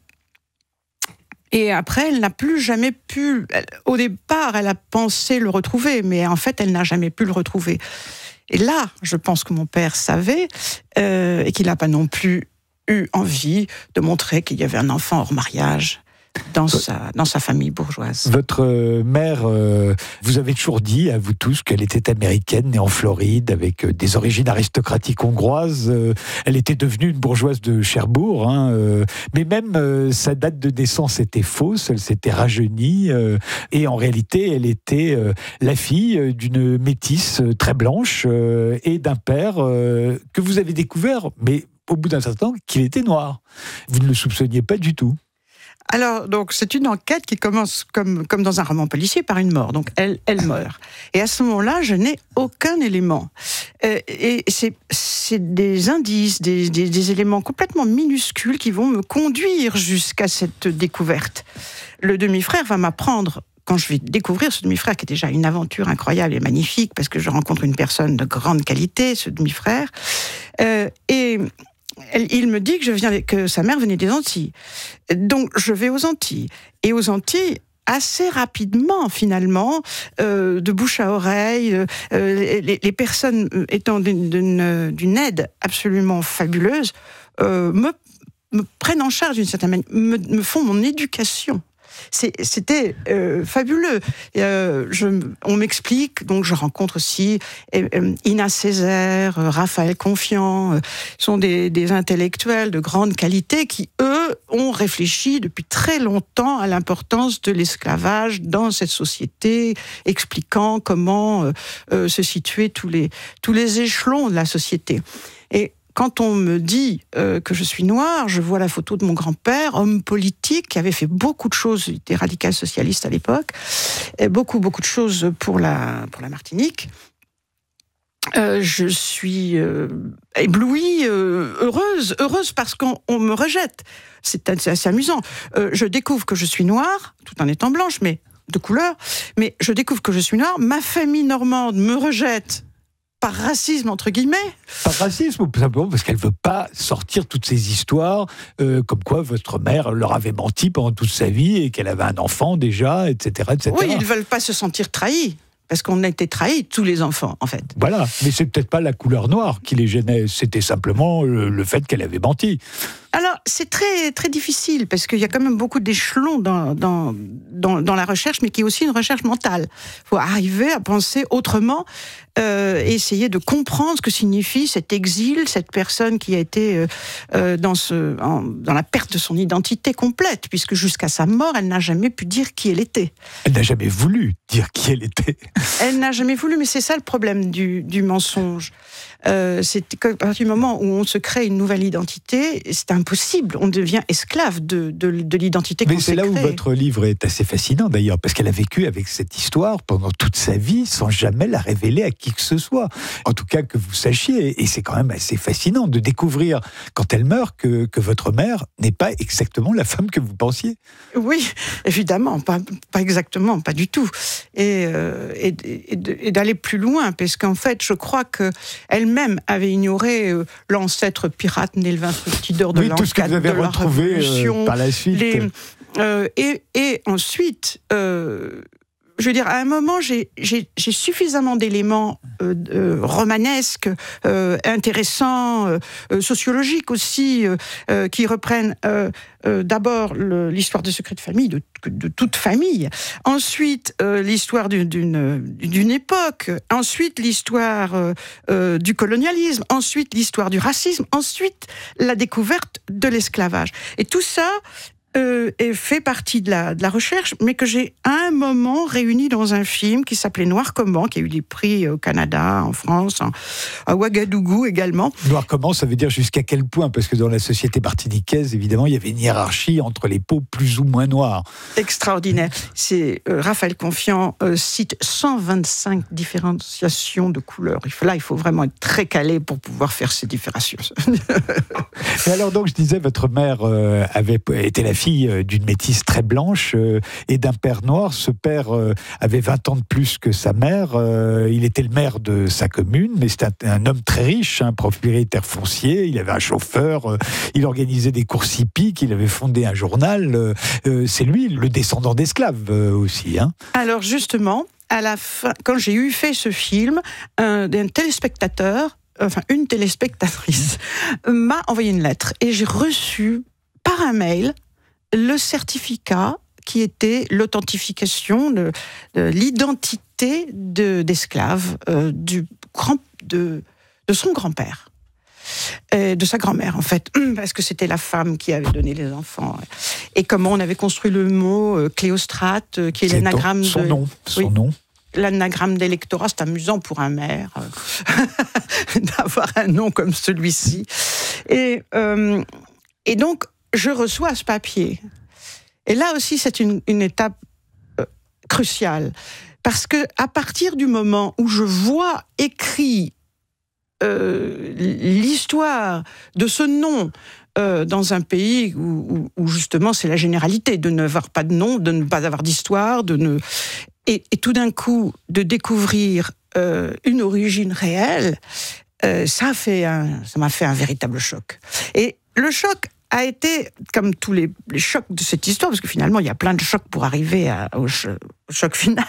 et après, elle n'a plus jamais pu... Elle, au départ, elle a pensé le retrouver, mais en fait, elle n'a jamais pu le retrouver. Et là, je pense que mon père savait, euh, et qu'il n'a pas non plus eu envie de montrer qu'il y avait un enfant hors mariage dans sa, dans sa famille bourgeoise. Votre mère, euh, vous avez toujours dit à vous tous qu'elle était américaine, née en Floride, avec des origines aristocratiques hongroises. Euh, elle était devenue une bourgeoise de Cherbourg, hein, euh, mais même euh, sa date de naissance était fausse, elle s'était rajeunie, euh, et en réalité, elle était euh, la fille d'une métisse très blanche euh, et d'un père euh, que vous avez découvert, mais au bout d'un certain temps, qu'il était noir. Vous ne le soupçonniez pas du tout. Alors, donc, c'est une enquête qui commence comme, comme dans un roman policier par une mort. Donc, elle, elle meurt. Et à ce moment-là, je n'ai aucun élément. Euh, et c'est, c'est des indices, des, des, des éléments complètement minuscules qui vont me conduire jusqu'à cette découverte. Le demi-frère va m'apprendre, quand je vais découvrir ce demi-frère, qui est déjà une aventure incroyable et magnifique, parce que je rencontre une personne de grande qualité, ce demi-frère, euh, et... il me dit que, je viens, que sa mère venait des Antilles. Donc, je vais aux Antilles. Et aux Antilles, assez rapidement, finalement, euh, de bouche à oreille, euh, les, les personnes étant d'une, d'une, d'une aide absolument fabuleuse, euh, me, me prennent en charge d'une certaine manière, me, me font mon éducation. C'est, c'était euh, fabuleux. Euh, je, on m'explique, donc je rencontre aussi euh, Ina Césaire, euh, Raphaël Confiant, euh, sont des, des intellectuels de grande qualité qui, eux, ont réfléchi depuis très longtemps à l'importance de l'esclavage dans cette société, expliquant comment euh, euh, se situaient tous les, tous les échelons de la société. Et quand on me dit euh, que je suis noire, je vois la photo de mon grand-père, homme politique, qui avait fait beaucoup de choses, il était radical socialiste à l'époque, et beaucoup, beaucoup de choses pour la, pour la Martinique. Euh, je suis euh, éblouie, euh, heureuse, heureuse parce qu'on on me rejette. C'est, c'est assez amusant. Euh, je découvre que je suis noire, tout en étant blanche, mais de couleur, mais je découvre que je suis noire. Ma famille normande me rejette par racisme, entre guillemets. Par racisme, ou simplement parce qu'elle ne veut pas sortir toutes ces histoires, euh, comme quoi votre mère leur avait menti pendant toute sa vie et qu'elle avait un enfant déjà, et cetera, et cetera. Oui, ils ne veulent pas se sentir trahis. Parce qu'on a été trahis, tous les enfants, en fait. Voilà, mais c'est peut-être pas la couleur noire qui les gênait, c'était simplement le, le fait qu'elle avait menti. Alors, c'est très, très difficile, parce qu'il y a quand même beaucoup d'échelons dans, dans, dans, dans la recherche, mais qui est aussi une recherche mentale. Il faut arriver à penser autrement, euh, et essayer de comprendre ce que signifie cet exil, cette personne qui a été euh, dans, ce, en, dans la perte de son identité complète, puisque jusqu'à sa mort, elle n'a jamais pu dire qui elle était. Elle n'a jamais voulu dire qui elle était. Elle n'a jamais voulu, mais c'est ça le problème du, du mensonge. Euh, c'est qu'à partir du moment où on se crée une nouvelle identité, c'est impossible. On devient esclave de, de, de l'identité qu'on s'est créée. Mais c'est là où votre livre est assez fascinant d'ailleurs, parce qu'elle a vécu avec cette histoire pendant toute sa vie sans jamais la révéler à qui que ce soit. En tout cas, que vous sachiez. Et c'est quand même assez fascinant de découvrir, quand elle meurt, que, que votre mère n'est pas exactement la femme que vous pensiez. Oui, évidemment, pas, pas exactement, pas du tout. Et, euh, et, et, et d'aller plus loin, parce qu'en fait, je crois qu'elle même avait ignoré euh, l'ancêtre pirate né le vingt-huit heures de oui, l'an tout ce que vous avez de la retrouvé Révolution. Euh, par la suite. Les, euh, et, et ensuite, euh, je veux dire, à un moment, j'ai, j'ai, j'ai suffisamment d'éléments euh, euh, romanesques, euh, intéressants, euh, euh, sociologiques aussi, euh, euh, qui reprennent euh, euh, d'abord le, l'histoire des secrets de famille, de, de toute famille, ensuite euh, l'histoire d'une, d'une, d'une époque, ensuite l'histoire euh, euh, du colonialisme, ensuite l'histoire du racisme, ensuite la découverte de l'esclavage. Et tout ça Euh, et fait partie de la, de la recherche, mais que j'ai à un moment réuni dans un film qui s'appelait Noir comment, qui a eu des prix au Canada, en France, en, à Ouagadougou également. Noir comment, ça veut dire jusqu'à quel point? Parce que dans la société martiniquaise, évidemment, il y avait une hiérarchie entre les peaux plus ou moins noires. Extraordinaire. C'est, euh, Raphaël Confiant euh, cite cent vingt-cinq différenciations de couleurs. Il faut, là, il faut vraiment être très calé pour pouvoir faire ces différenciations. Et alors donc, je disais, votre mère euh, avait été la fille d'une métisse très blanche euh, et d'un père noir. Ce père euh, avait vingt ans de plus que sa mère. Euh, il était le maire de sa commune, mais c'était un, un homme très riche, un propriétaire foncier. Il avait un chauffeur, euh, il organisait des courses hippiques, il avait fondé un journal. Euh, euh, c'est lui, le descendant d'esclaves euh, aussi. Hein. Alors justement, à la fin, quand j'ai eu fait ce film, un, un téléspectateur, enfin une téléspectatrice, m'a envoyé une lettre et j'ai reçu par un mail le certificat qui était l'authentification de, de l'identité de, d'esclave euh, du grand, de, de son grand-père. Et de sa grand-mère, en fait, parce que c'était la femme qui avait donné les enfants. Et comment on avait construit le mot euh, cléostrate, euh, qui est, c'est l'anagramme son de... nom, son oui, nom. L'anagramme d'électorat, c'est amusant pour un maire euh, d'avoir un nom comme celui-ci. Et, euh, et donc, je reçois ce papier. Et là aussi, c'est une, une étape euh, cruciale. Parce que à partir du moment où je vois écrit euh, l'histoire de ce nom euh, dans un pays où, où, où justement c'est la généralité de n'avoir pas de nom, de ne pas avoir d'histoire, de ne... et, et tout d'un coup de découvrir euh, une origine réelle, euh, ça, fait un, ça m'a fait un véritable choc. Et le choc a été, comme tous les, les chocs de cette histoire, parce que finalement, il y a plein de chocs pour arriver à, au, cho- au choc final.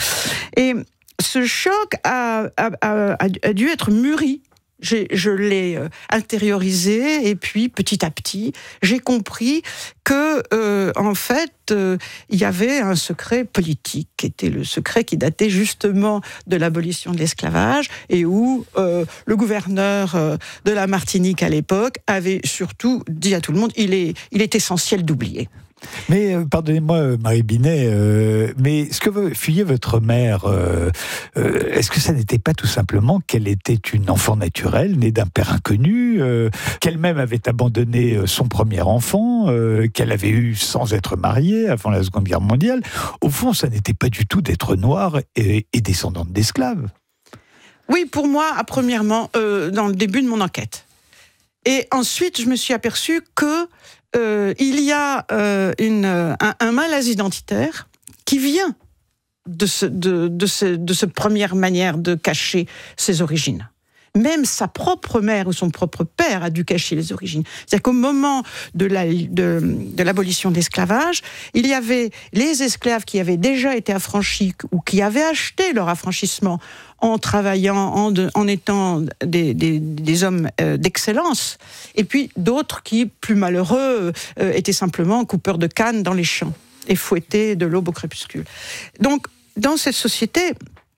Et ce choc a, a, a, a dû être mûri. J'ai, je l'ai intériorisé, et puis, petit à petit, j'ai compris que, euh, en fait, euh, il y avait un secret politique, qui était le secret qui datait justement de l'abolition de l'esclavage, et où euh, le gouverneur euh, de la Martinique à l'époque avait surtout dit à tout le monde, il est, il est essentiel d'oublier. Mais euh, pardonnez-moi, euh, Marie Binet, euh, mais ce que veut fuyait votre mère, euh, euh, est-ce que ça n'était pas tout simplement qu'elle était une enfant naturelle, née d'un père inconnu, euh, qu'elle-même avait abandonné son premier enfant, euh, qu'elle avait eu sans être mariée avant la Seconde Guerre mondiale? Au fond, ça n'était pas du tout d'être noire et, et descendante d'esclaves. Oui, pour moi, à premièrement, euh, dans le début de mon enquête. Et ensuite, je me suis aperçue que euh, il y a euh, une, un, un malaise identitaire qui vient de, ce, de, de, ce, de cette première manière de cacher ses origines. Même sa propre mère ou son propre père a dû cacher les origines. C'est-à-dire qu'au moment de, la, de, de l'abolition de l'esclavage, il y avait les esclaves qui avaient déjà été affranchis ou qui avaient acheté leur affranchissement en travaillant, en, de, en étant des, des, des hommes euh, d'excellence, et puis d'autres qui, plus malheureux, euh, étaient simplement coupeurs de canne dans les champs et fouettés de l'aube au crépuscule. Donc, dans cette société,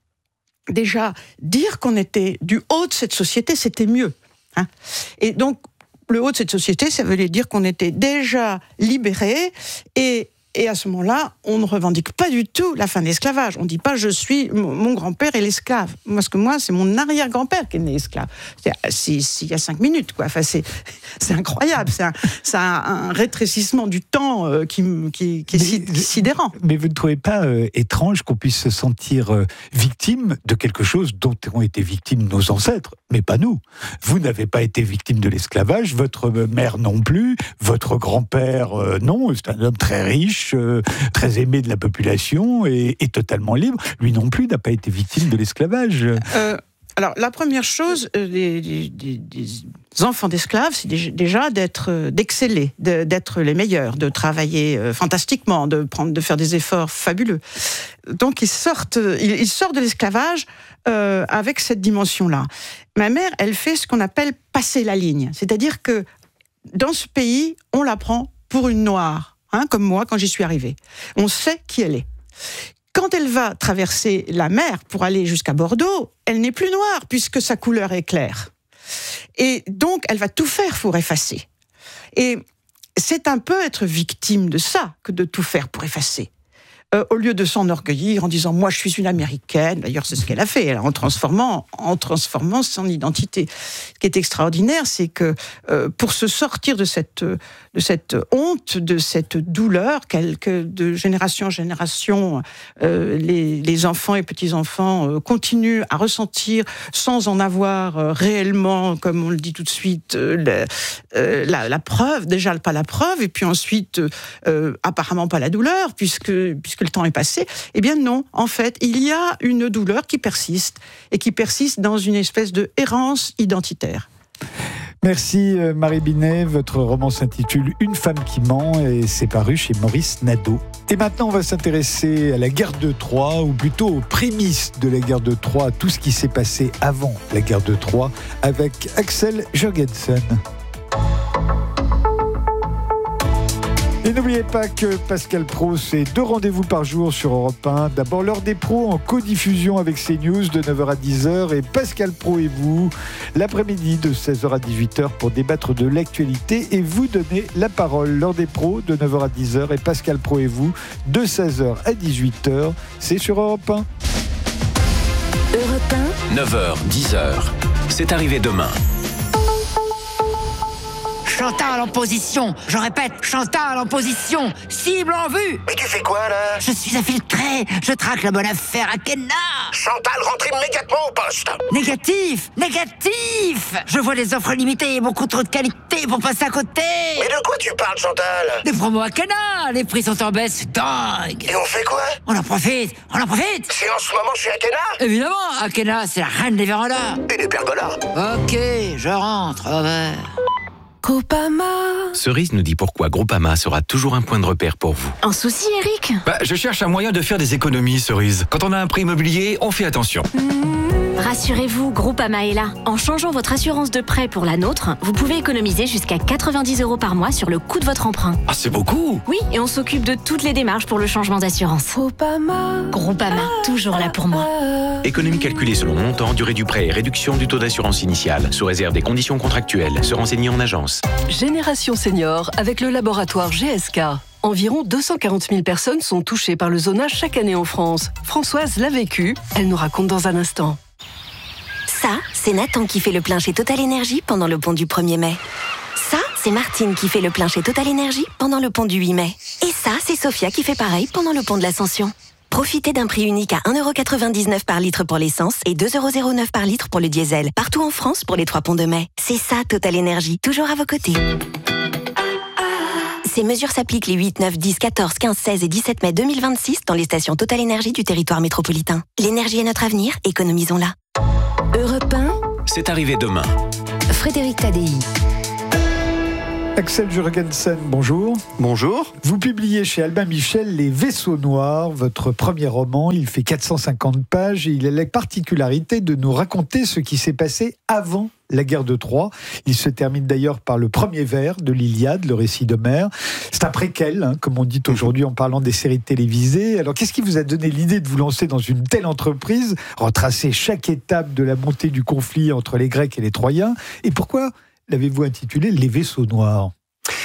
déjà, dire qu'on était du haut de cette société, c'était mieux. Hein. Et donc, le haut de cette société, ça voulait dire qu'on était déjà libérés et Et à ce moment-là, on ne revendique pas du tout la fin de l'esclavage. On ne dit pas « je suis, mon grand-père est l'esclave ». Parce que moi, c'est mon arrière-grand-père qui est né esclave. C'est il y a cinq minutes, quoi. Enfin, c'est, c'est incroyable. C'est un, c'est un, un rétrécissement du temps euh, qui, qui, qui est mais, sidérant. Mais vous ne trouvez pas euh, étrange qu'on puisse se sentir euh, victime de quelque chose dont ont été victimes nos ancêtres, mais pas nous? Vous n'avez pas été victime de l'esclavage, votre mère non plus, votre grand-père euh, non, c'est un homme très riche, Euh, très aimé de la population et, et totalement libre. Lui non plus n'a pas été victime de l'esclavage. Euh, alors, la première chose euh, des, des, des, des enfants d'esclaves, c'est déjà d'être, euh, d'exceller, de, d'être les meilleurs, de travailler euh, fantastiquement, de, prendre, de faire des efforts fabuleux. Donc, ils sortent, ils, ils sortent de l'esclavage euh, avec cette dimension-là. Ma mère, elle fait ce qu'on appelle passer la ligne. C'est-à-dire que dans ce pays, on la prend pour une noire. Hein, comme moi, quand j'y suis arrivée. On sait qui elle est. Quand elle va traverser la mer pour aller jusqu'à Bordeaux, elle n'est plus noire, puisque sa couleur est claire. Et donc, elle va tout faire pour effacer. Et c'est un peu être victime de ça, que de tout faire pour effacer. Euh, au lieu de s'enorgueillir en disant « moi, je suis une Américaine », d'ailleurs, c'est ce qu'elle a fait, elle, en, transformant, en transformant son identité. Ce qui est extraordinaire, c'est que euh, pour se sortir de cette, de cette honte, de cette douleur, que de génération en génération, euh, les, les enfants et petits-enfants euh, continuent à ressentir sans en avoir euh, réellement, comme on le dit tout de suite, euh, la, euh, la, la preuve, déjà pas la preuve, et puis ensuite, euh, apparemment pas la douleur, puisque, puisque le temps est passé, eh bien non, en fait, il y a une douleur qui persiste, et qui persiste dans une espèce de errance identitaire. Merci Marie Binet, votre roman s'intitule « Une femme qui ment » et c'est paru chez Maurice Nadeau. Et maintenant, on va s'intéresser à la guerre de Troie, ou plutôt aux prémices de la guerre de Troie, tout ce qui s'est passé avant la guerre de Troie, avec Axel Jørgensen. Et n'oubliez pas que Pascal Praud, c'est deux rendez-vous par jour sur Europe un. D'abord, l'heure des pros en codiffusion avec CNews de neuf heures à dix heures et Pascal Praud et vous, l'après-midi de seize heures à dix-huit heures pour débattre de l'actualité et vous donner la parole. L'heure des pros de neuf heures à dix heures et Pascal Praud et vous de seize heures à dix-huit heures. C'est sur Europe un. Europe un. neuf heures, dix heures. C'est arrivé demain. Chantal en position, je répète, Chantal en position, cible en vue. Mais tu fais quoi là? Je suis infiltré, je traque la bonne affaire à Kenna. Chantal, rentre immédiatement au poste. Négatif, négatif. Je vois les offres limitées, beaucoup trop de qualité pour passer à côté. Mais de quoi tu parles, Chantal? Des promos à Kenna, les prix sont en baisse, c'est dingue. Et on fait quoi? On en profite, on en profite. C'est en ce moment chez Akena? Évidemment, Akena, c'est la reine des vérandas. Et des pergolas. Ok, je rentre, au revoir. Groupama. Cerise nous dit pourquoi Groupama sera toujours un point de repère pour vous. Un souci, Eric? Bah, je cherche un moyen de faire des économies, Cerise. Quand on a un prêt immobilier, on fait attention. Mmh. Rassurez-vous, Groupama est là. En changeant votre assurance de prêt pour la nôtre, vous pouvez économiser jusqu'à quatre-vingt-dix euros par mois sur le coût de votre emprunt. Ah, c'est beaucoup! Oui, et on s'occupe de toutes les démarches pour le changement d'assurance. Groupama. Groupama, toujours là pour moi. Économie calculée selon montant, durée du prêt et réduction du taux d'assurance initiale, sous réserve des conditions contractuelles. Se renseigner en agence. Génération Senior avec le laboratoire G S K. Environ deux cent quarante mille personnes sont touchées par le zonage chaque année en France. Françoise l'a vécu, elle nous raconte dans un instant. Ça, c'est Nathan qui fait le plein chez Total Énergie pendant le pont du premier mai. Ça, c'est Martine qui fait le plein chez Total Énergie pendant le pont du huit mai. Et ça, c'est Sophia qui fait pareil pendant le pont de l'Ascension. Profitez d'un prix unique à un euro quatre-vingt-dix-neuf par litre pour l'essence et deux euros zéro neuf par litre pour le diesel. Partout en France pour les trois ponts de mai. C'est ça, Total Énergie, toujours à vos côtés. Ces mesures s'appliquent les huit, neuf, dix, quatorze, quinze, seize et dix-sept mai deux mille vingt-six dans les stations Total Énergie du territoire métropolitain. L'énergie est notre avenir, économisons-la. Europe un, C'est arrivé demain. Frédéric Tadei. Axel Jurgensen, bonjour. Bonjour. Vous publiez chez Albin Michel Les Vaisseaux Noirs, votre premier roman. Il fait quatre cent cinquante pages et il a la particularité de nous raconter ce qui s'est passé avant la guerre de Troie. Il se termine d'ailleurs par le premier vers de l'Iliade, le récit d'Homère. C'est un préquel, hein, comme on dit aujourd'hui en parlant des séries télévisées. Alors, qu'est-ce qui vous a donné l'idée de vous lancer dans une telle entreprise, retracer chaque étape de la montée du conflit entre les Grecs et les Troyens? Et pourquoi l'avez-vous intitulé Les Vaisseaux Noirs?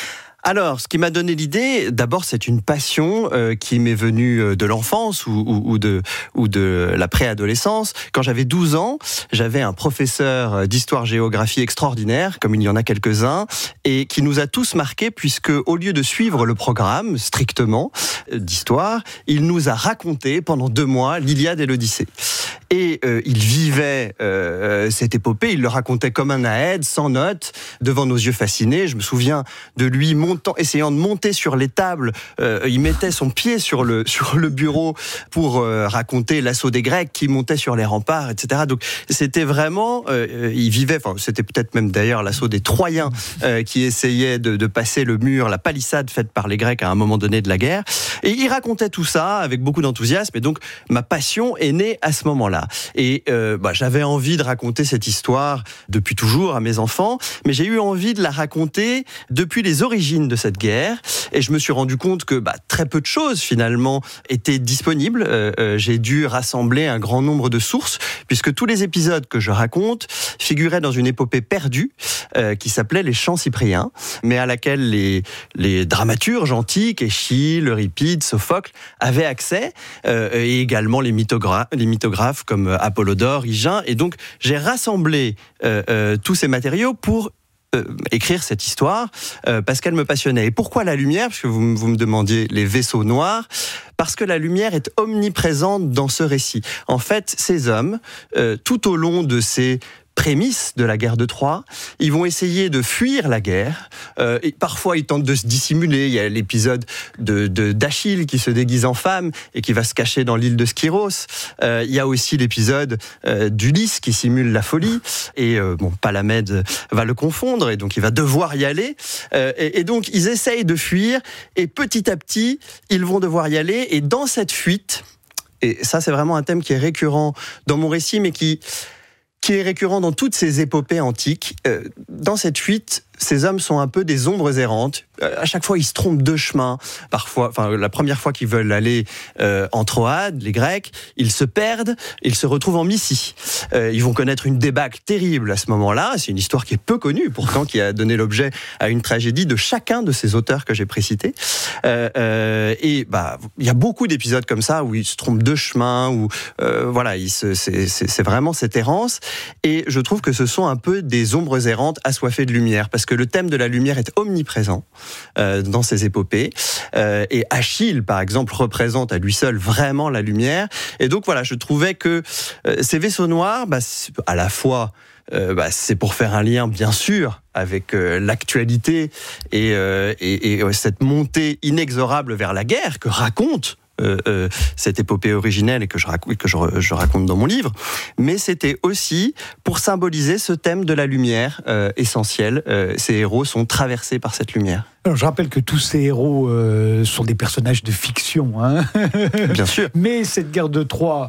Alors, ce qui m'a donné l'idée, d'abord, c'est une passion euh, qui m'est venue de l'enfance ou, ou, ou, de, ou de la préadolescence. Quand j'avais douze ans, j'avais un professeur d'histoire-géographie extraordinaire, comme il y en a quelques-uns, et qui nous a tous marqués, puisque au lieu de suivre le programme, strictement, d'histoire, il nous a raconté pendant deux mois l'Iliade et l'Odyssée. Et euh, il vivait euh, cette épopée, il le racontait comme un Aède, sans notes, devant nos yeux fascinés. Je me souviens de lui montant, essayant de monter sur les tables. Euh, il mettait son pied sur le, sur le bureau pour euh, raconter l'assaut des Grecs qui montaient sur les remparts, et cetera. Donc c'était vraiment, euh, il vivait, enfin c'était peut-être même d'ailleurs l'assaut des Troyens euh, qui essayaient de, de passer le mur, la palissade faite par les Grecs à un moment donné de la guerre. Et il racontait tout ça avec beaucoup d'enthousiasme. Et donc ma passion est née à ce moment-là. Et euh, bah, j'avais envie de raconter cette histoire depuis toujours à mes enfants, mais j'ai eu envie de la raconter depuis les origines de cette guerre. Et je me suis rendu compte que bah, très peu de choses finalement étaient disponibles. Euh, euh, j'ai dû rassembler un grand nombre de sources, puisque tous les épisodes que je raconte figuraient dans une épopée perdue euh, qui s'appelait Les Chants Cypriens, mais à laquelle les, les dramaturges antiques, Échille, Euripide, Sophocle avaient accès, euh, et également les, mythogra- les mythographes comme Apollodore, Hygin. Et donc j'ai rassemblé euh, euh, tous ces matériaux pour Euh, écrire cette histoire euh, parce qu'elle me passionnait. Et pourquoi la lumière? Parce que vous, vous me demandiez les vaisseaux noirs. Parce que la lumière est omniprésente dans ce récit. En fait, ces hommes, euh, tout au long de ces prémices de la guerre de Troie, ils vont essayer de fuir la guerre, euh, et parfois ils tentent de se dissimuler. Il y a l'épisode de, de, d'Achille qui se déguise en femme et qui va se cacher dans l'île de Skyros. Euh, il y a aussi l'épisode euh, d'Ulysse qui simule la folie, et euh, bon, Palamède va le confondre, et donc il va devoir y aller. Euh, et, et donc ils essayent de fuir, et petit à petit, ils vont devoir y aller, et dans cette fuite, et ça c'est vraiment un thème qui est récurrent dans mon récit, mais qui qui est récurrent dans toutes ces épopées antiques. Euh, dans cette fuite, ces hommes sont un peu des ombres errantes. Euh, à chaque fois, ils se trompent de chemin. Parfois, enfin, la première fois qu'ils veulent aller euh, en Troade, les Grecs, ils se perdent, ils se retrouvent en Mysie. Euh, ils vont connaître une débâcle terrible à ce moment-là. C'est une histoire qui est peu connue, pourtant, qui a donné l'objet à une tragédie de chacun de ces auteurs que j'ai précités. Euh, euh, et bah, il y a beaucoup d'épisodes comme ça où ils se trompent de chemin, où euh, voilà, ils se, c'est, c'est, c'est vraiment cette errance. Et je trouve que ce sont un peu des ombres errantes assoiffées de lumière, parce que le thème de la lumière est omniprésent euh, dans ces épopées. Euh, et Achille, par exemple, représente à lui seul vraiment la lumière. Et donc voilà, je trouvais que euh, ces vaisseaux noirs, bah, à la fois, euh, bah, c'est pour faire un lien, bien sûr, avec euh, l'actualité et, euh, et, et euh, cette montée inexorable vers la guerre que raconte Euh, euh, cette épopée originelle et que, je, rac- que je, je raconte dans mon livre, mais c'était aussi pour symboliser ce thème de la lumière euh, essentiel. Euh, ces héros sont traversés par cette lumière. Alors, je rappelle que tous ces héros euh, sont des personnages de fiction, hein. Bien sûr. Mais cette guerre de Troie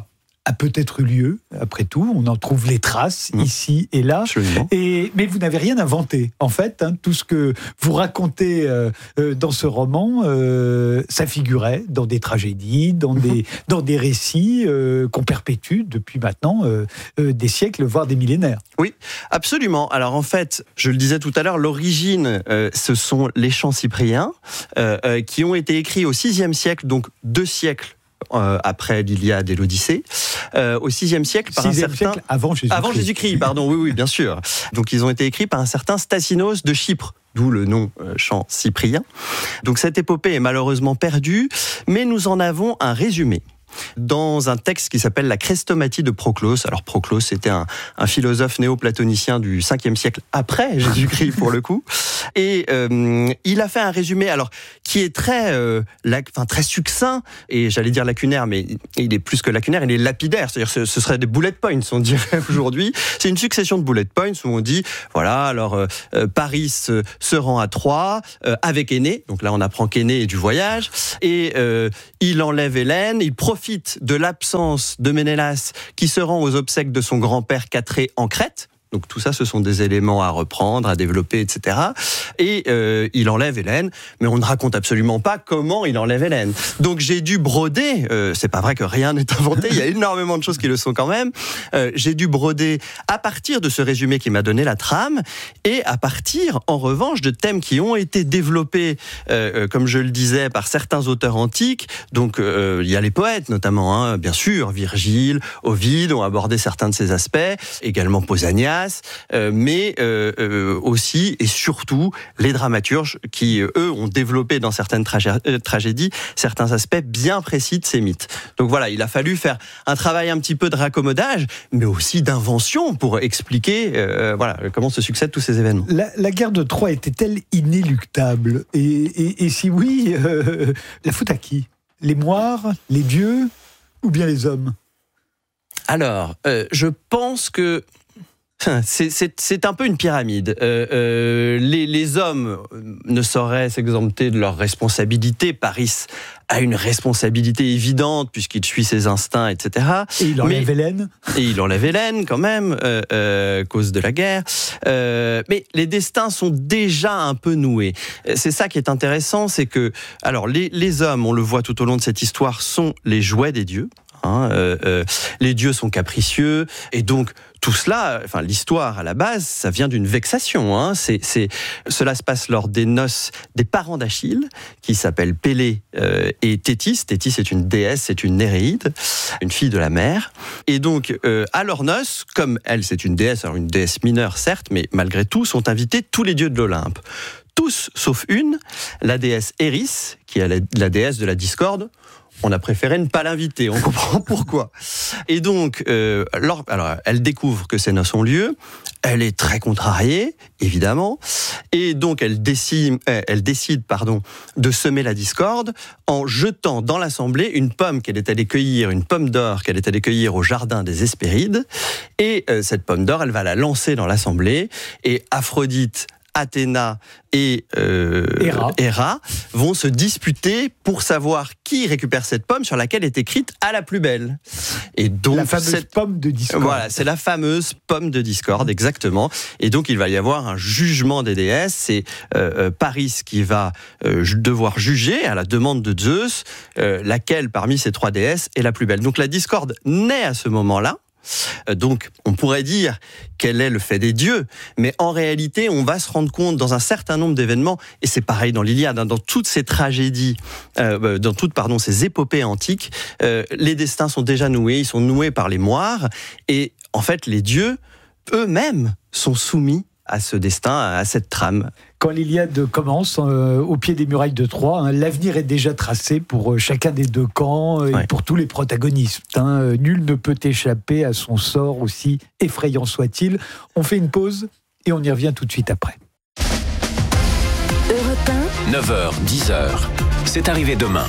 a peut-être eu lieu, après tout. On en trouve les traces mmh. ici et là. Et, mais vous n'avez rien inventé. En fait, hein, tout ce que vous racontez euh, euh, dans ce roman, euh, ça figurait dans des tragédies, dans, mmh. des, dans des récits euh, qu'on perpétue depuis maintenant euh, euh, des siècles, voire des millénaires. Oui, absolument. Alors en fait, je le disais tout à l'heure, l'origine, euh, ce sont les chants cypriens euh, euh, qui ont été écrits au sixième siècle, donc deux siècles Euh, après l'Iliade et l'Odyssée, euh, au sixième siècle par un certain siècle avant Jésus-Christ. Avant Jésus-Christ, pardon, oui, oui, bien sûr. Donc ils ont été écrits par un certain Stasinos de Chypre, d'où le nom euh, chant cyprien. Donc cette épopée est malheureusement perdue, mais nous en avons un résumé dans un texte qui s'appelle la Chrestomathie de Proclos. Alors Proclos, c'était un, un philosophe néo-platonicien du cinquième siècle après Jésus-Christ pour le coup. Et euh, il a fait un résumé, alors qui est très, euh, lac, enfin, très succinct et j'allais dire lacunaire, mais il est plus que lacunaire, il est lapidaire. C'est-à-dire que ce, ce serait des bullet points, on dirait aujourd'hui. C'est une succession de bullet points où on dit, voilà, alors euh, Paris se, se rend à Troie euh, avec Énée. Donc là, on apprend qu'Énée est du voyage et euh, il enlève Hélène, il profite de l'absence de Ménélas qui se rend aux obsèques de son grand-père Catré en Crète. Donc tout ça, ce sont des éléments à reprendre, à développer, et cetera. Et euh, il enlève Hélène, mais on ne raconte absolument pas comment il enlève Hélène. Donc j'ai dû broder, euh, c'est pas vrai que rien n'est inventé, il y a énormément de choses qui le sont quand même, euh, j'ai dû broder à partir de ce résumé qui m'a donné la trame, et à partir, en revanche, de thèmes qui ont été développés, euh, comme je le disais, par certains auteurs antiques. Donc euh, il y a les poètes notamment, hein, bien sûr, Virgile, Ovide ont abordé certains de ces aspects, également Pausanias, Euh, mais euh, euh, aussi et surtout les dramaturges qui, euh, eux, ont développé dans certaines tragé- euh, tragédies certains aspects bien précis de ces mythes. Donc voilà, il a fallu faire un travail un petit peu de raccommodage, mais aussi d'invention pour expliquer euh, voilà, comment se succèdent tous ces événements. La, la guerre de Troie était-elle inéluctable ? et, et, et si oui, euh, la faute à qui ? Les moires, les dieux ou bien les hommes ? Alors, euh, je pense que C'est, c'est, c'est un peu une pyramide. Euh, euh, les, les hommes ne sauraient s'exempter de leurs responsabilités. Paris a une responsabilité évidente puisqu'il suit ses instincts, et cetera. Et il enlève Hélène. Et il enlève Hélène quand même, euh, euh, cause de la guerre. Euh, mais les destins sont déjà un peu noués. C'est ça qui est intéressant, c'est que, alors les, les hommes, on le voit tout au long de cette histoire, sont les jouets des dieux. Hein, euh, euh, les dieux sont capricieux et donc tout cela, enfin l'histoire à la base, ça vient d'une vexation. Hein, c'est, c'est, cela se passe lors des noces des parents d'Achille, qui s'appellent Pélée euh, et Thétis. Thétis est une déesse, c'est une Néréide, une fille de la mer. Et donc euh, à leurs noces, comme elle c'est une déesse, alors une déesse mineure certes, mais malgré tout sont invités tous les dieux de l'Olympe. Tous sauf une, la déesse Eris, qui est la, la déesse de la discorde. On a préféré ne pas l'inviter, on comprend pourquoi. Et donc, euh, alors, alors, elle découvre que ces noces ont lieu, elle est très contrariée, évidemment, et donc elle décide, elle décide pardon, de semer la discorde en jetant dans l'assemblée une pomme qu'elle est allée cueillir, une pomme d'or qu'elle est allée cueillir au jardin des Hespérides, et euh, cette pomme d'or, elle va la lancer dans l'assemblée, et Aphrodite, Athéna et euh, Héra. Héra vont se disputer pour savoir qui récupère cette pomme sur laquelle est écrite « à la plus belle ». Et donc la fameuse cette pomme de discorde. Voilà, c'est la fameuse pomme de discorde, exactement. Et donc il va y avoir un jugement des déesses. C'est euh, Paris qui va euh, devoir juger à la demande de Zeus euh, laquelle parmi ces trois déesses est la plus belle. Donc la discorde naît à ce moment-là. Donc, on pourrait dire quel est le fait des dieux, mais en réalité, on va se rendre compte dans un certain nombre d'événements, et c'est pareil dans l'Iliade, hein, dans toutes ces tragédies, euh, dans toutes pardon, ces épopées antiques, euh, les destins sont déjà noués, ils sont noués par les moires, et en fait, les dieux eux-mêmes sont soumis à ce destin, à cette trame. Quand l'Iliade commence, euh, au pied des murailles de Troie, hein, l'avenir est déjà tracé pour euh, chacun des deux camps euh, ouais. et pour tous les protagonistes. Hein, euh, nul ne peut échapper à son sort, aussi effrayant soit-il. On fait une pause et on y revient tout de suite après. Europe un, neuf heures, dix heures. C'est arrivé demain.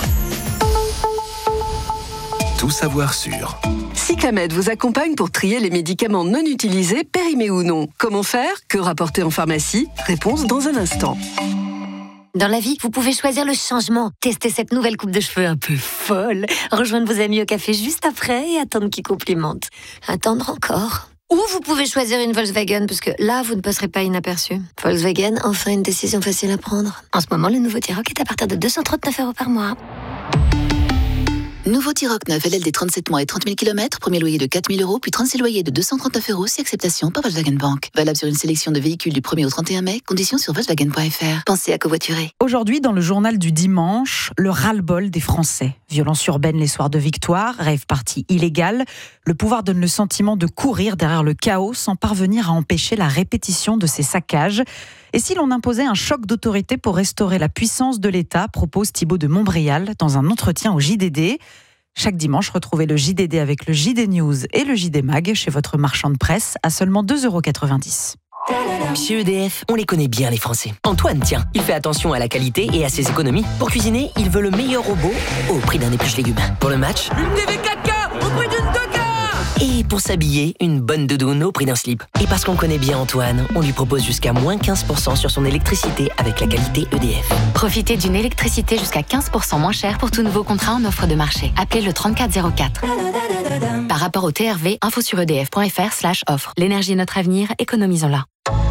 Tout savoir sur... Cyclamed vous accompagne pour trier les médicaments non utilisés, périmés ou non. Comment faire ? Que rapporter en pharmacie ? Réponse dans un instant. Dans la vie, vous pouvez choisir le changement. Tester cette nouvelle coupe de cheveux un peu folle. Rejoindre vos amis au café juste après et attendre qu'ils complimentent. Attendre encore. Ou vous pouvez choisir une Volkswagen, parce que là, vous ne passerez pas inaperçu. Volkswagen, enfin une décision facile à prendre. En ce moment, le nouveau T-Roc est à partir de deux cent trente-neuf euros par mois. Nouveau T-Roc neuf L L D trente-sept mois et trente mille kilomètres, premier loyer de quatre mille euros, puis trente-six loyers de deux cent trente-neuf euros, si acceptation par Volkswagen Bank. Valable sur une sélection de véhicules du premier au trente et un mai, conditions sur Volkswagen point F R. Pensez à covoiturer. Aujourd'hui, dans le journal du dimanche, le ras-le-bol des Français. Violence urbaine les soirs de victoire, rêve party illégal. Le pouvoir donne le sentiment de courir derrière le chaos sans parvenir à empêcher la répétition de ces saccages. Et si l'on imposait un choc d'autorité pour restaurer la puissance de l'État, propose Thibaut de Montbrial dans un entretien au J D D. Chaque dimanche, retrouvez le J D D avec le J D News et le J D Mag chez votre marchand de presse à seulement deux euros quatre-vingt-dix. Chez E D F, on les connaît bien les Français. Antoine, tiens, il fait attention à la qualité et à ses économies. Pour cuisiner, il veut le meilleur robot au prix d'un épluche légumes. Pour le match, une T V quatre K au prix d'une deux K. Et pour s'habiller, une bonne doudoune au prix d'un slip. Et parce qu'on connaît bien Antoine, on lui propose jusqu'à moins quinze pour cent sur son électricité avec la qualité E D F. Profitez d'une électricité jusqu'à quinze pour cent moins chère pour tout nouveau contrat en offre de marché. Appelez le trente-quatre zéro quatre. Par rapport au T R V, info sur edf.fr slash offre. L'énergie est notre avenir, économisons-la.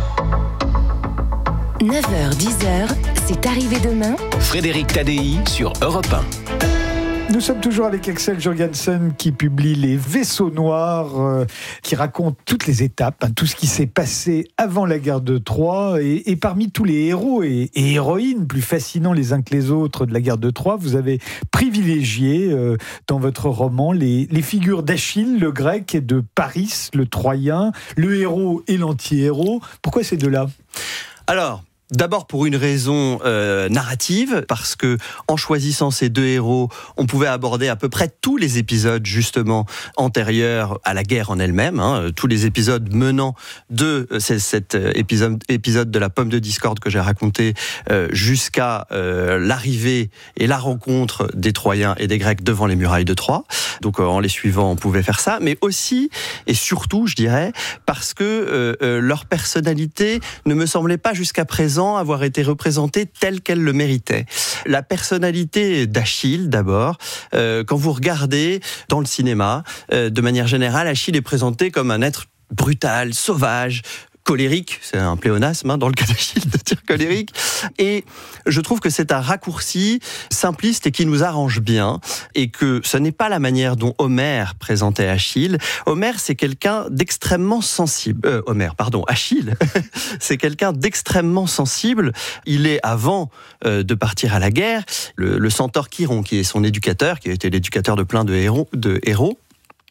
neuf heures dix, c'est arrivé demain. Frédéric Tadei sur Europe un. Nous sommes toujours avec Axel Jorgensen qui publie Les Vaisseaux Noirs, euh, qui raconte toutes les étapes, hein, tout ce qui s'est passé avant la guerre de Troie. Et, et parmi tous les héros et, et héroïnes plus fascinants les uns que les autres de la guerre de Troie, vous avez privilégié euh, dans votre roman les, les figures d'Achille, le grec, et de Paris, le troyen, le héros et l'anti-héros. Pourquoi ces deux-là ? Alors, d'abord pour une raison euh, narrative, parce que en choisissant ces deux héros, on pouvait aborder à peu près tous les épisodes justement antérieurs à la guerre en elle-même, hein, tous les épisodes menant de euh, cet épisode, épisode de la pomme de discorde que j'ai raconté euh, jusqu'à euh, l'arrivée et la rencontre des Troyens et des Grecs devant les murailles de Troie. Donc euh, en les suivant, on pouvait faire ça, mais aussi et surtout, je dirais, parce que euh, euh, leur personnalité ne me semblait pas jusqu'à présent avoir été représentée telle qu'elle le méritait. La personnalité d'Achille, d'abord, euh, quand vous regardez dans le cinéma, euh, de manière générale, Achille est présenté comme un être brutal, sauvage, colérique, c'est un pléonasme hein, dans le cas d'Achille de dire colérique, et je trouve que c'est un raccourci simpliste et qui nous arrange bien, et que ce n'est pas la manière dont Homère présentait Achille. Homère, c'est quelqu'un d'extrêmement sensible. Euh, Homère, pardon, Achille, c'est quelqu'un d'extrêmement sensible. Il est, avant euh, de partir à la guerre, le, le centaure Chiron, qui est son éducateur, qui a été l'éducateur de plein de héros, de héros,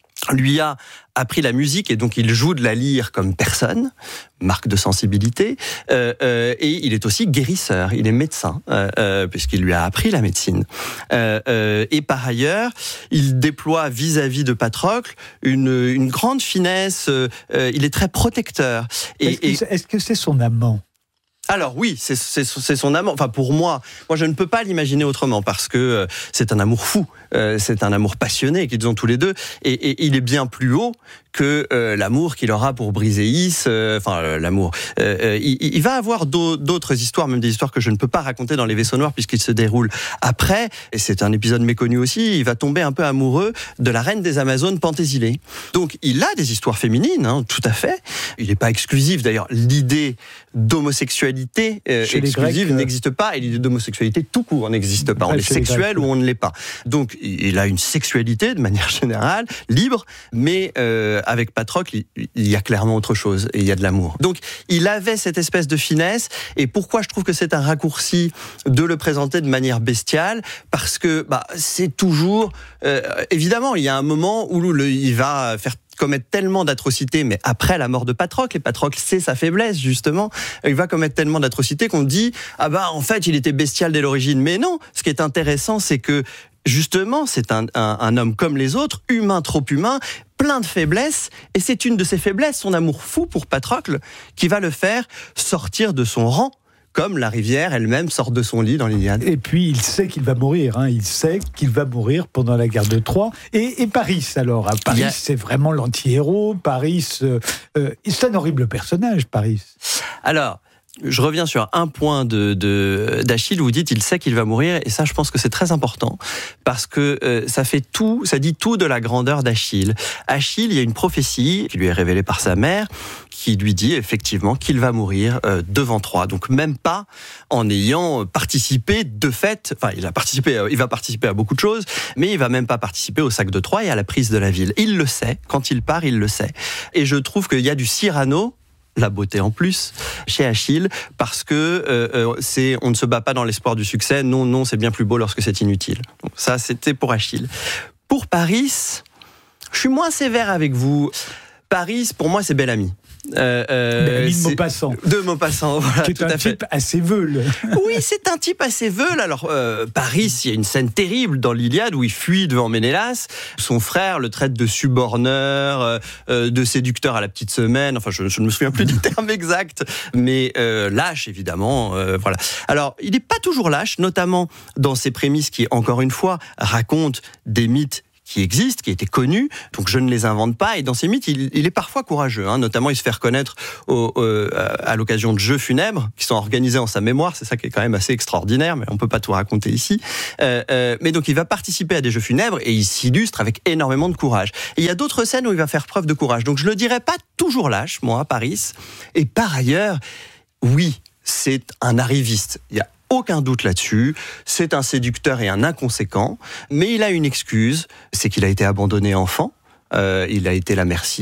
lui a appris la musique et donc il joue de la lyre comme personne, marque de sensibilité, euh, euh, et il est aussi guérisseur, il est médecin, euh, euh, puisqu'il lui a appris la médecine. Euh, euh, et par ailleurs, il déploie vis-à-vis de Patrocle une, une grande finesse, euh, il est très protecteur. Et, est-ce, que, est-ce que c'est son amant ? Alors oui, c'est, c'est, c'est son amant. Enfin pour moi, moi je ne peux pas l'imaginer autrement parce que euh, c'est un amour fou, euh, c'est un amour passionné qu'ils ont tous les deux, et, et il est bien plus haut que euh, l'amour qu'il aura pour Briséis. Euh, enfin euh, l'amour. Euh, il, il va avoir d'autres histoires, même des histoires que je ne peux pas raconter dans Les Vaisseaux Noirs puisqu'ils se déroulent après. Et c'est un épisode méconnu aussi. Il va tomber un peu amoureux de la reine des Amazones, Pentésilée. Donc il a des histoires féminines, hein, tout à fait. Il n'est pas exclusif. D'ailleurs, l'idée d'homosexualité euh, exclusive Grecs, n'existe pas, et l'idée d'homosexualité tout court n'existe pas. On est sexuel ou on ne l'est pas. Donc il a une sexualité de manière générale, libre, mais euh, avec Patrocle, il y a clairement autre chose, et il y a de l'amour. Donc il avait cette espèce de finesse, et pourquoi je trouve que c'est un raccourci de le présenter de manière bestiale ? Parce que bah, c'est toujours... Euh, évidemment, il y a un moment où le, il va faire commettre tellement d'atrocités, mais après la mort de Patrocle, et Patrocle c'est sa faiblesse justement, il va commettre tellement d'atrocités qu'on dit ah bah en fait il était bestial dès l'origine. Mais non, ce qui est intéressant c'est que justement c'est un, un, un homme comme les autres, humain, trop humain, plein de faiblesses, et c'est une de ses faiblesses, son amour fou pour Patrocle, qui va le faire sortir de son rang, comme la rivière elle-même sort de son lit dans l'Iliade. Et puis il sait qu'il va mourir, hein. il sait qu'il va mourir pendant la guerre de Troie. Et, et Paris alors, à Paris a... c'est vraiment l'anti-héros, Paris, euh, euh, c'est un horrible personnage, Paris. Alors, je reviens sur un point de, de, d'Achille, vous dites il sait qu'il va mourir, et ça je pense que c'est très important, parce que euh, ça fait tout, ça dit tout de la grandeur d'Achille. Achille, il y a une prophétie qui lui est révélée par sa mère, qui lui dit effectivement qu'il va mourir euh, devant Troie, donc même pas en ayant participé de fait, enfin il a participé, euh, il va participer à beaucoup de choses, mais il va même pas participer au sac de Troie et à la prise de la ville. Il le sait, quand il part, il le sait. Et je trouve qu'il y a du Cyrano, la beauté en plus, chez Achille, parce que euh, euh, c'est, on ne se bat pas dans l'espoir du succès, non, non, c'est bien plus beau lorsque c'est inutile. Donc ça, c'était pour Achille. Pour Paris, je suis moins sévère avec vous. Paris, pour moi, c'est Bel-Ami. Euh, euh, Bel-Ami de Maupassant. De Maupassant, voilà. Qui est tout un à fait. type assez veule. Oui, c'est un type assez veule. Alors, euh, Paris, il y a une scène terrible dans l'Iliade où il fuit devant Ménélas. Son frère le traite de suborneur, euh, de séducteur à la petite semaine. Enfin, je, je ne me souviens plus du terme exact, mais euh, lâche, évidemment. Euh, voilà. Alors, il n'est pas toujours lâche, notamment dans ses prémices qui, encore une fois, racontent des mythes qui existent, qui étaient connus, donc je ne les invente pas. Et dans ces mythes, il, il est parfois courageux. Hein. Notamment, il se fait reconnaître au, au, à l'occasion de jeux funèbres qui sont organisés en sa mémoire. C'est ça qui est quand même assez extraordinaire, mais on ne peut pas tout raconter ici. Euh, euh, mais donc, il va participer à des jeux funèbres et il s'illustre avec énormément de courage. Et il y a d'autres scènes où il va faire preuve de courage. Donc, je ne le dirais pas toujours lâche, moi, à Paris. Et par ailleurs, oui, c'est un arriviste. Il y a aucun doute là-dessus, c'est un séducteur et un inconséquent, mais il a une excuse, c'est qu'il a été abandonné enfant, euh, il a été la merci